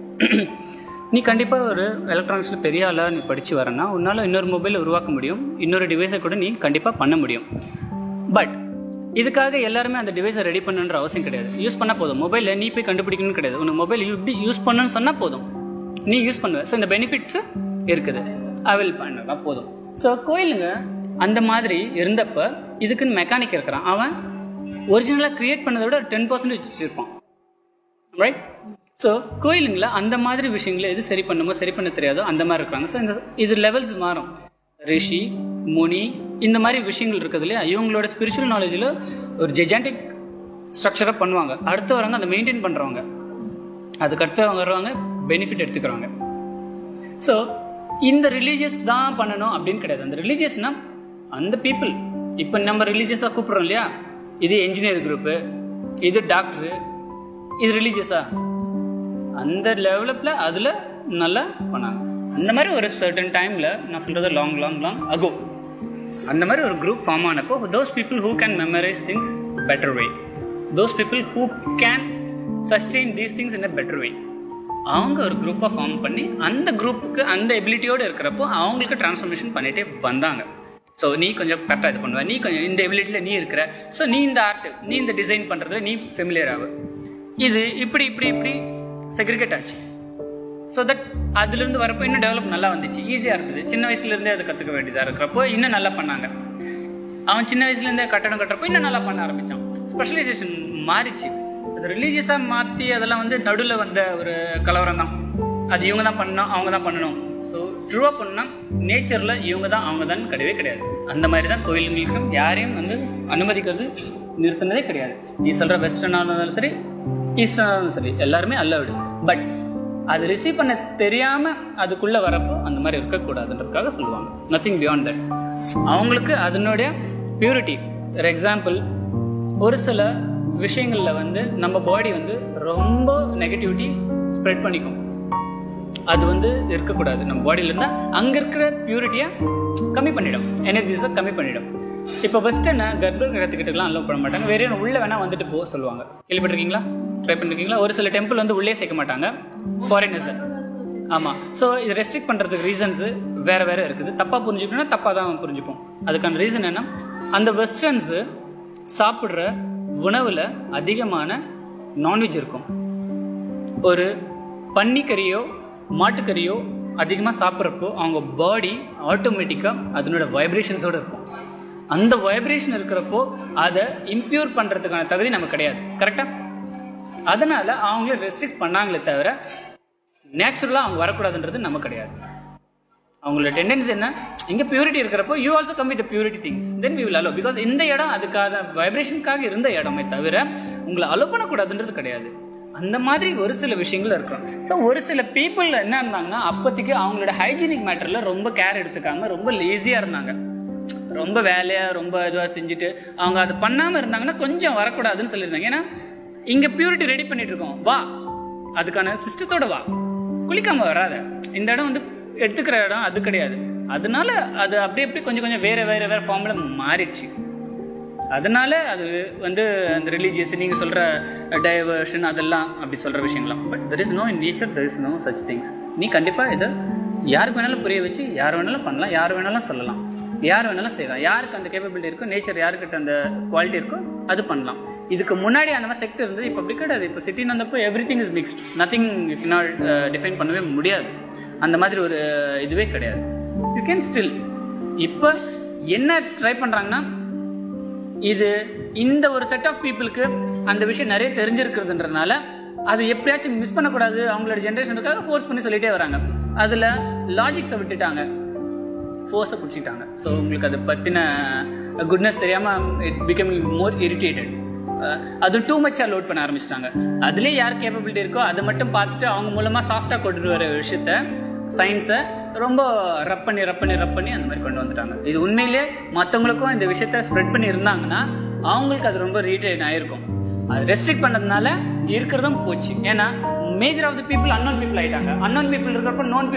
நீ கண்டிப்பாக ஒரு எலக்ட்ரானிக்ஸில் பெரிய ஆளாக நீ படித்து வரேன்னா உன்னால் இன்னொரு மொபைலை உருவாக்க முடியும், இன்னொரு டிவைஸை கூட நீ கண்டிப்பாக பண்ண முடியும். பட் இதுக்காக எல்லாருமே அந்த டிவைஸை ரெடி பண்ணுன்ற அவசியம் கிடையாது. யூஸ் பண்ணால் போதும். மொபைலில் நீ போய் கண்டுபிடிக்கணும்னு கிடையாது. உனக்கு மொபைல் இப்படி யூஸ் பண்ணணும்னு சொன்னால் போதும், நீ யூஸ் பண்ணுவ. ஸோ இந்த பெனிஃபிட்ஸு இருக்குது, அவைல் பண்ணலாம் போதும். ஸோ கோயிலுங்க அந்த மாதிரி இருந்தப்போ இதுக்குன்னு மெக்கானிக் இருக்கிறான், அவன் ஒரிஜினலாக க்ரியேட் பண்ணதை விட டென் பர்சன்டேஜ் வச்சுருப்பான், ரைட்? ஸோ கோயிலுங்களா அந்த மாதிரி விஷயங்களை எது சரி பண்ணுமோ சரி பண்ண தெரியாதோ அந்த மாதிரி இருக்கிறாங்க. ஸோ இந்த இது லெவல்ஸ் மாறும். ரிஷி, முனி, இந்த மாதிரி விஷயங்கள் இருக்குது இல்லையா, இவங்களோட ஸ்பிரிச்சுவல் நாலேஜில் ஒரு ஜெஜாண்டிக் ஸ்ட்ரக்சராக பண்ணுவாங்க. அடுத்து வரவங்க அதை மெயின்டைன் பண்ணுறவங்க, அதுக்கு அடுத்தவங்க வருவாங்க பெனிஃபிட் எடுத்துக்கிறவங்க. ஸோ இந்த ரிலீஜியஸ் தான் பண்ணணும் அப்படின்னு கிடையாது. அந்த ரிலீஜியஸ்னா அந்த பீப்புள், இப்போ நம்ம ரிலீஜியஸாக கூப்பிட்றோம் இல்லையா, இது என்ஜினியர் குரூப்பு, இது டாக்டரு, இது ரிலீஜியஸா அந்த லெவலப்பில் அதில் நல்லா பண்ணாங்க. அந்த மாதிரி ஒரு சர்டன் டைமில், நான் சொல்கிறது லாங் லாங் லாங் அகோ, அந்த மாதிரி ஒரு group form ஆனப்போ those people who can memorise things better way, those people who can sustain these things in a better way, அவங்க ஒரு குரூப்பாக ஃபார்ம் பண்ணி அந்த குரூப்புக்கு அந்த எபிலிட்டியோடு இருக்கிறப்போ அவங்களுக்கு டிரான்ஸ்ஃபர்மேஷன் பண்ணிகிட்டே வந்தாங்க. ஸோ நீ கொஞ்சம் கரெக்டாக இது பண்ணுவ, நீ கொஞ்சம் இந்த எபிலிட்டியில் நீ இருக்கிற, ஸோ நீ இந்த ஆர்ட், நீ இந்த டிசைன் பண்ணுறதுல நீ ஃபெமிலியர் ஆகு. இது இப்படி இப்படி இப்படி செக்ரிகேட் ஆச்சு. ஸோ தட் அதுலேருந்து வரப்போ இன்னும் டெவலப் நல்லா வந்துச்சு, ஈஸியாக இருந்தது. சின்ன வயசுலேருந்தே அதை கற்றுக்க வேண்டியதாக இருக்கிறப்போ இன்னும் நல்லா பண்ணாங்க. அவன் சின்ன வயசுலேருந்தே கட்டடம் கட்டுறப்போ இன்னும் நல்லா பண்ண ஆரம்பித்தான். ஸ்பெஷலைசேஷன் மாறிச்சு. அது ரிலீஜியஸாக மாற்றி அதெல்லாம் வந்து நடுவில் வந்த ஒரு கலவரம் தான். அது இவங்க தான் பண்ணணும், அவங்க தான் பண்ணணும். ஸோ ட்ரூவாக பண்ணால் நேச்சரில் இவங்க தான் அவங்க தான் கிடையவே கிடையாது. அந்த மாதிரி தான் கோயிலுங்களுக்கும் யாரையும் வந்து அனுமதிக்கிறது நிறுத்தினதே கிடையாது. நீ சொல்கிற வெஸ்டர்னாக இருந்தாலும் சரி, ஈஸ்டர்னாலும் சரி, எல்லாருமே அல்லவிடு. பட் அது ரிசீவ் பண்ண தெரியாமல் அதுக்குள்ளே வரப்போ அந்த மாதிரி இருக்கக்கூடாதுன்றதுக்காக சொல்லுவாங்க. Nothing beyond that. அவங்களுக்கு அதனுடைய பியூரிட்டி. ஃபார் எக்ஸாம்பிள், ஒரு சில விஷயங்களில் வந்து நம்ம பாடி வந்து ரொம்ப நெகட்டிவிட்டி ஸ்ப்ரெட் பண்ணிக்கும். அது வந்து இருக்கக்கூடாது நம்ம பாடியில் இருந்தால். அங்கே இருக்கிற பியூரிட்டியை கம்மி பண்ணிடும், எனர்ஜிஸை கம்மி பண்ணிடும். இப்போ வெஸ்டர்னை கர்ப்ப கிரகத்துக்கிட்டலாம் அலோவ் பண்ண மாட்டாங்க. வேற உள்ளே வேணால் வந்துட்டு போக சொல்லுவாங்க. கேள்விப்பட்டிருக்கீங்களா? ட்ரை பண்ணிருக்கீங்களா? ஒரு சில டெம்பிள் வந்து உள்ளே சேர்க்க மாட்டாங்க ஃபாரினர்ஸை. ஆமாம். ஸோ இது ரெஸ்ட்ரிக்ட் பண்ணுறதுக்கு ரீசன்ஸு வேறு வேறு இருக்குது. தப்பாக புரிஞ்சுக்கணும்னா தப்பாக தான் புரிஞ்சுப்போம். அதுக்கான ரீசன் என்ன, அந்த வெஸ்டர்ன்ஸு சாப்பிட்ற உணவில் அதிகமான நான்வெஜ் இருக்கும். ஒரு பன்னிக்கறியோ மாட்டுக்கறியோ அதிகமாக சாப்பிட்றப்போ அவங்க பாடி ஆட்டோமேட்டிக்காக அதனோட வைப்ரேஷன்ஸோடு இருக்கும். அந்த வைப்ரேஷன் இருக்கிறப்போ அதை இம்ப்யூர் பண்ணுறதுக்கான தகுதி நமக்கு கிடையாது, கரெக்டாக? அதனால் அவங்களே ரெஸ்ட்ரிக்ட் பண்ணாங்களே தவிர நேச்சுரலாக அவங்க வரக்கூடாதுன்றது நம்ம கிடையாது. அவங்களோட டெண்டன்சி என்ன, இங்கே பியூரிட்டி இருக்கிறப்போ you also come with purity things, then we will allow. Because இந்த இடம் அதுக்காக வைப்ரேஷனுக்காக இருந்த இடமே தவிர உங்களை அலோ பண்ணக்கூடாதுன்றது கிடையாது. அந்த மாதிரி ஒரு சில விஷயங்கள் இருக்கும். ஸோ ஒரு சில பீப்புள் என்ன இருந்தாங்கன்னா அப்போதைக்கு அவங்களோட ஹைஜீனிக் மேட்டரில் ரொம்ப கேர் எடுத்துக்காம ரொம்ப லேசியாக இருந்தாங்க. ரொம்ப வேலையாக ரொம்ப இதுவாக செஞ்சுட்டு அவங்க அது பண்ணாமல் இருந்தாங்கன்னா கொஞ்சம் வரக்கூடாதுன்னு சொல்லியிருந்தாங்க. ஏன்னா இங்கே பியூரிட்டி ரெடி பண்ணிட்டு இருக்கோம், வா அதுக்கான சிஸ்டத்தோட வா, குளிக்காம வராத. இந்த இடம் வந்து எடுத்துக்கிற இடம் அது கிடையாது. அதனால அது அப்படி அப்படி கொஞ்சம் கொஞ்சம் வேற வேற வேற ஃபார்ம்ல மாறிடுச்சு. அதனால அது வந்து அந்த ரிலீஜியஸ் நீங்கள் சொல்கிற டைவர்ஷன் அதெல்லாம் அப்படி சொல்கிற விஷயங்களாம். But there is no in nature, there is no such things. நீ கண்டிப்பாக இதை யாருக்கு வேணாலும் புரிய வச்சு யார் வேணாலும் பண்ணலாம், யார் வேணாலும் சொல்லலாம், யார் வேணாலும் செய்யலாம். யாருக்கு அந்த கேப்பபிலிட்டி இருக்கோ, நேச்சர் யாருக்கிட்ட அந்த குவாலிட்டி இருக்கோ அது பண்ணலாம். இதுக்கு முன்னாடி அந்த மாதிரி செக்டர் இருந்தது, இப்போ அப்படி கிடையாது. இப்போ சிட்டின்னு வந்தப்போ every thing is mixed, nothing you cannot define பண்ணவே முடியாது. அந்த மாதிரி ஒரு இதுவே கிடையாது. You can still. இப்போ என்ன ட்ரை பண்ணுறாங்கன்னா, இது இந்த ஒரு செட் ஆஃப் பீப்புளுக்கு அந்த விஷயம் நிறைய தெரிஞ்சிருக்கிறதுன்றனால அது எப்படியாச்சும் மிஸ் பண்ணக்கூடாது அவங்களோட ஜென்ரேஷனுக்காக ஃபோர்ஸ் பண்ணி சொல்லிட்டே வராங்க. அதில் லாஜிக்ஸை விட்டுட்டாங்க, ஃபோர்ஸை பிடிச்சிட்டாங்க. ஸோ உங்களுக்கு அதை பற்றின குட்னஸ் தெரியாமல் இட் பிகமிங் மோர் இரிட்டேட்டட். அது டூ மச்சாக லோட் பண்ண ஆரம்பிச்சிட்டாங்க. அதுலேயே யார் கேப்பபிலிட்டி இருக்கோ அதை மட்டும் பார்த்துட்டு அவங்க மூலமாக சாஃப்டாக கொண்டு வர விஷயத்த சயின்ஸை ரொம்ப ரப் பண்ணி ரப் பண்ணி ரப் பண்ணி அந்த மாதிரி கொண்டு வந்துட்டாங்க. இது உண்மையிலே மற்றவங்களுக்கும் இந்த விஷயத்த ஸ்ப்ரெட் பண்ணி இருந்தாங்கன்னா அவங்களுக்கு அது ரொம்ப ரீட்டைன் ஆகிருக்கும். அது ரெஸ்ட்ரிக்ட் பண்ணதுனால இருக்கிறதும் போச்சு. ஏன்னா major of the people unknown people ஆகிட்டாங்க. அன்னோன் பீப்புள் இருக்கிறப்ப நோன்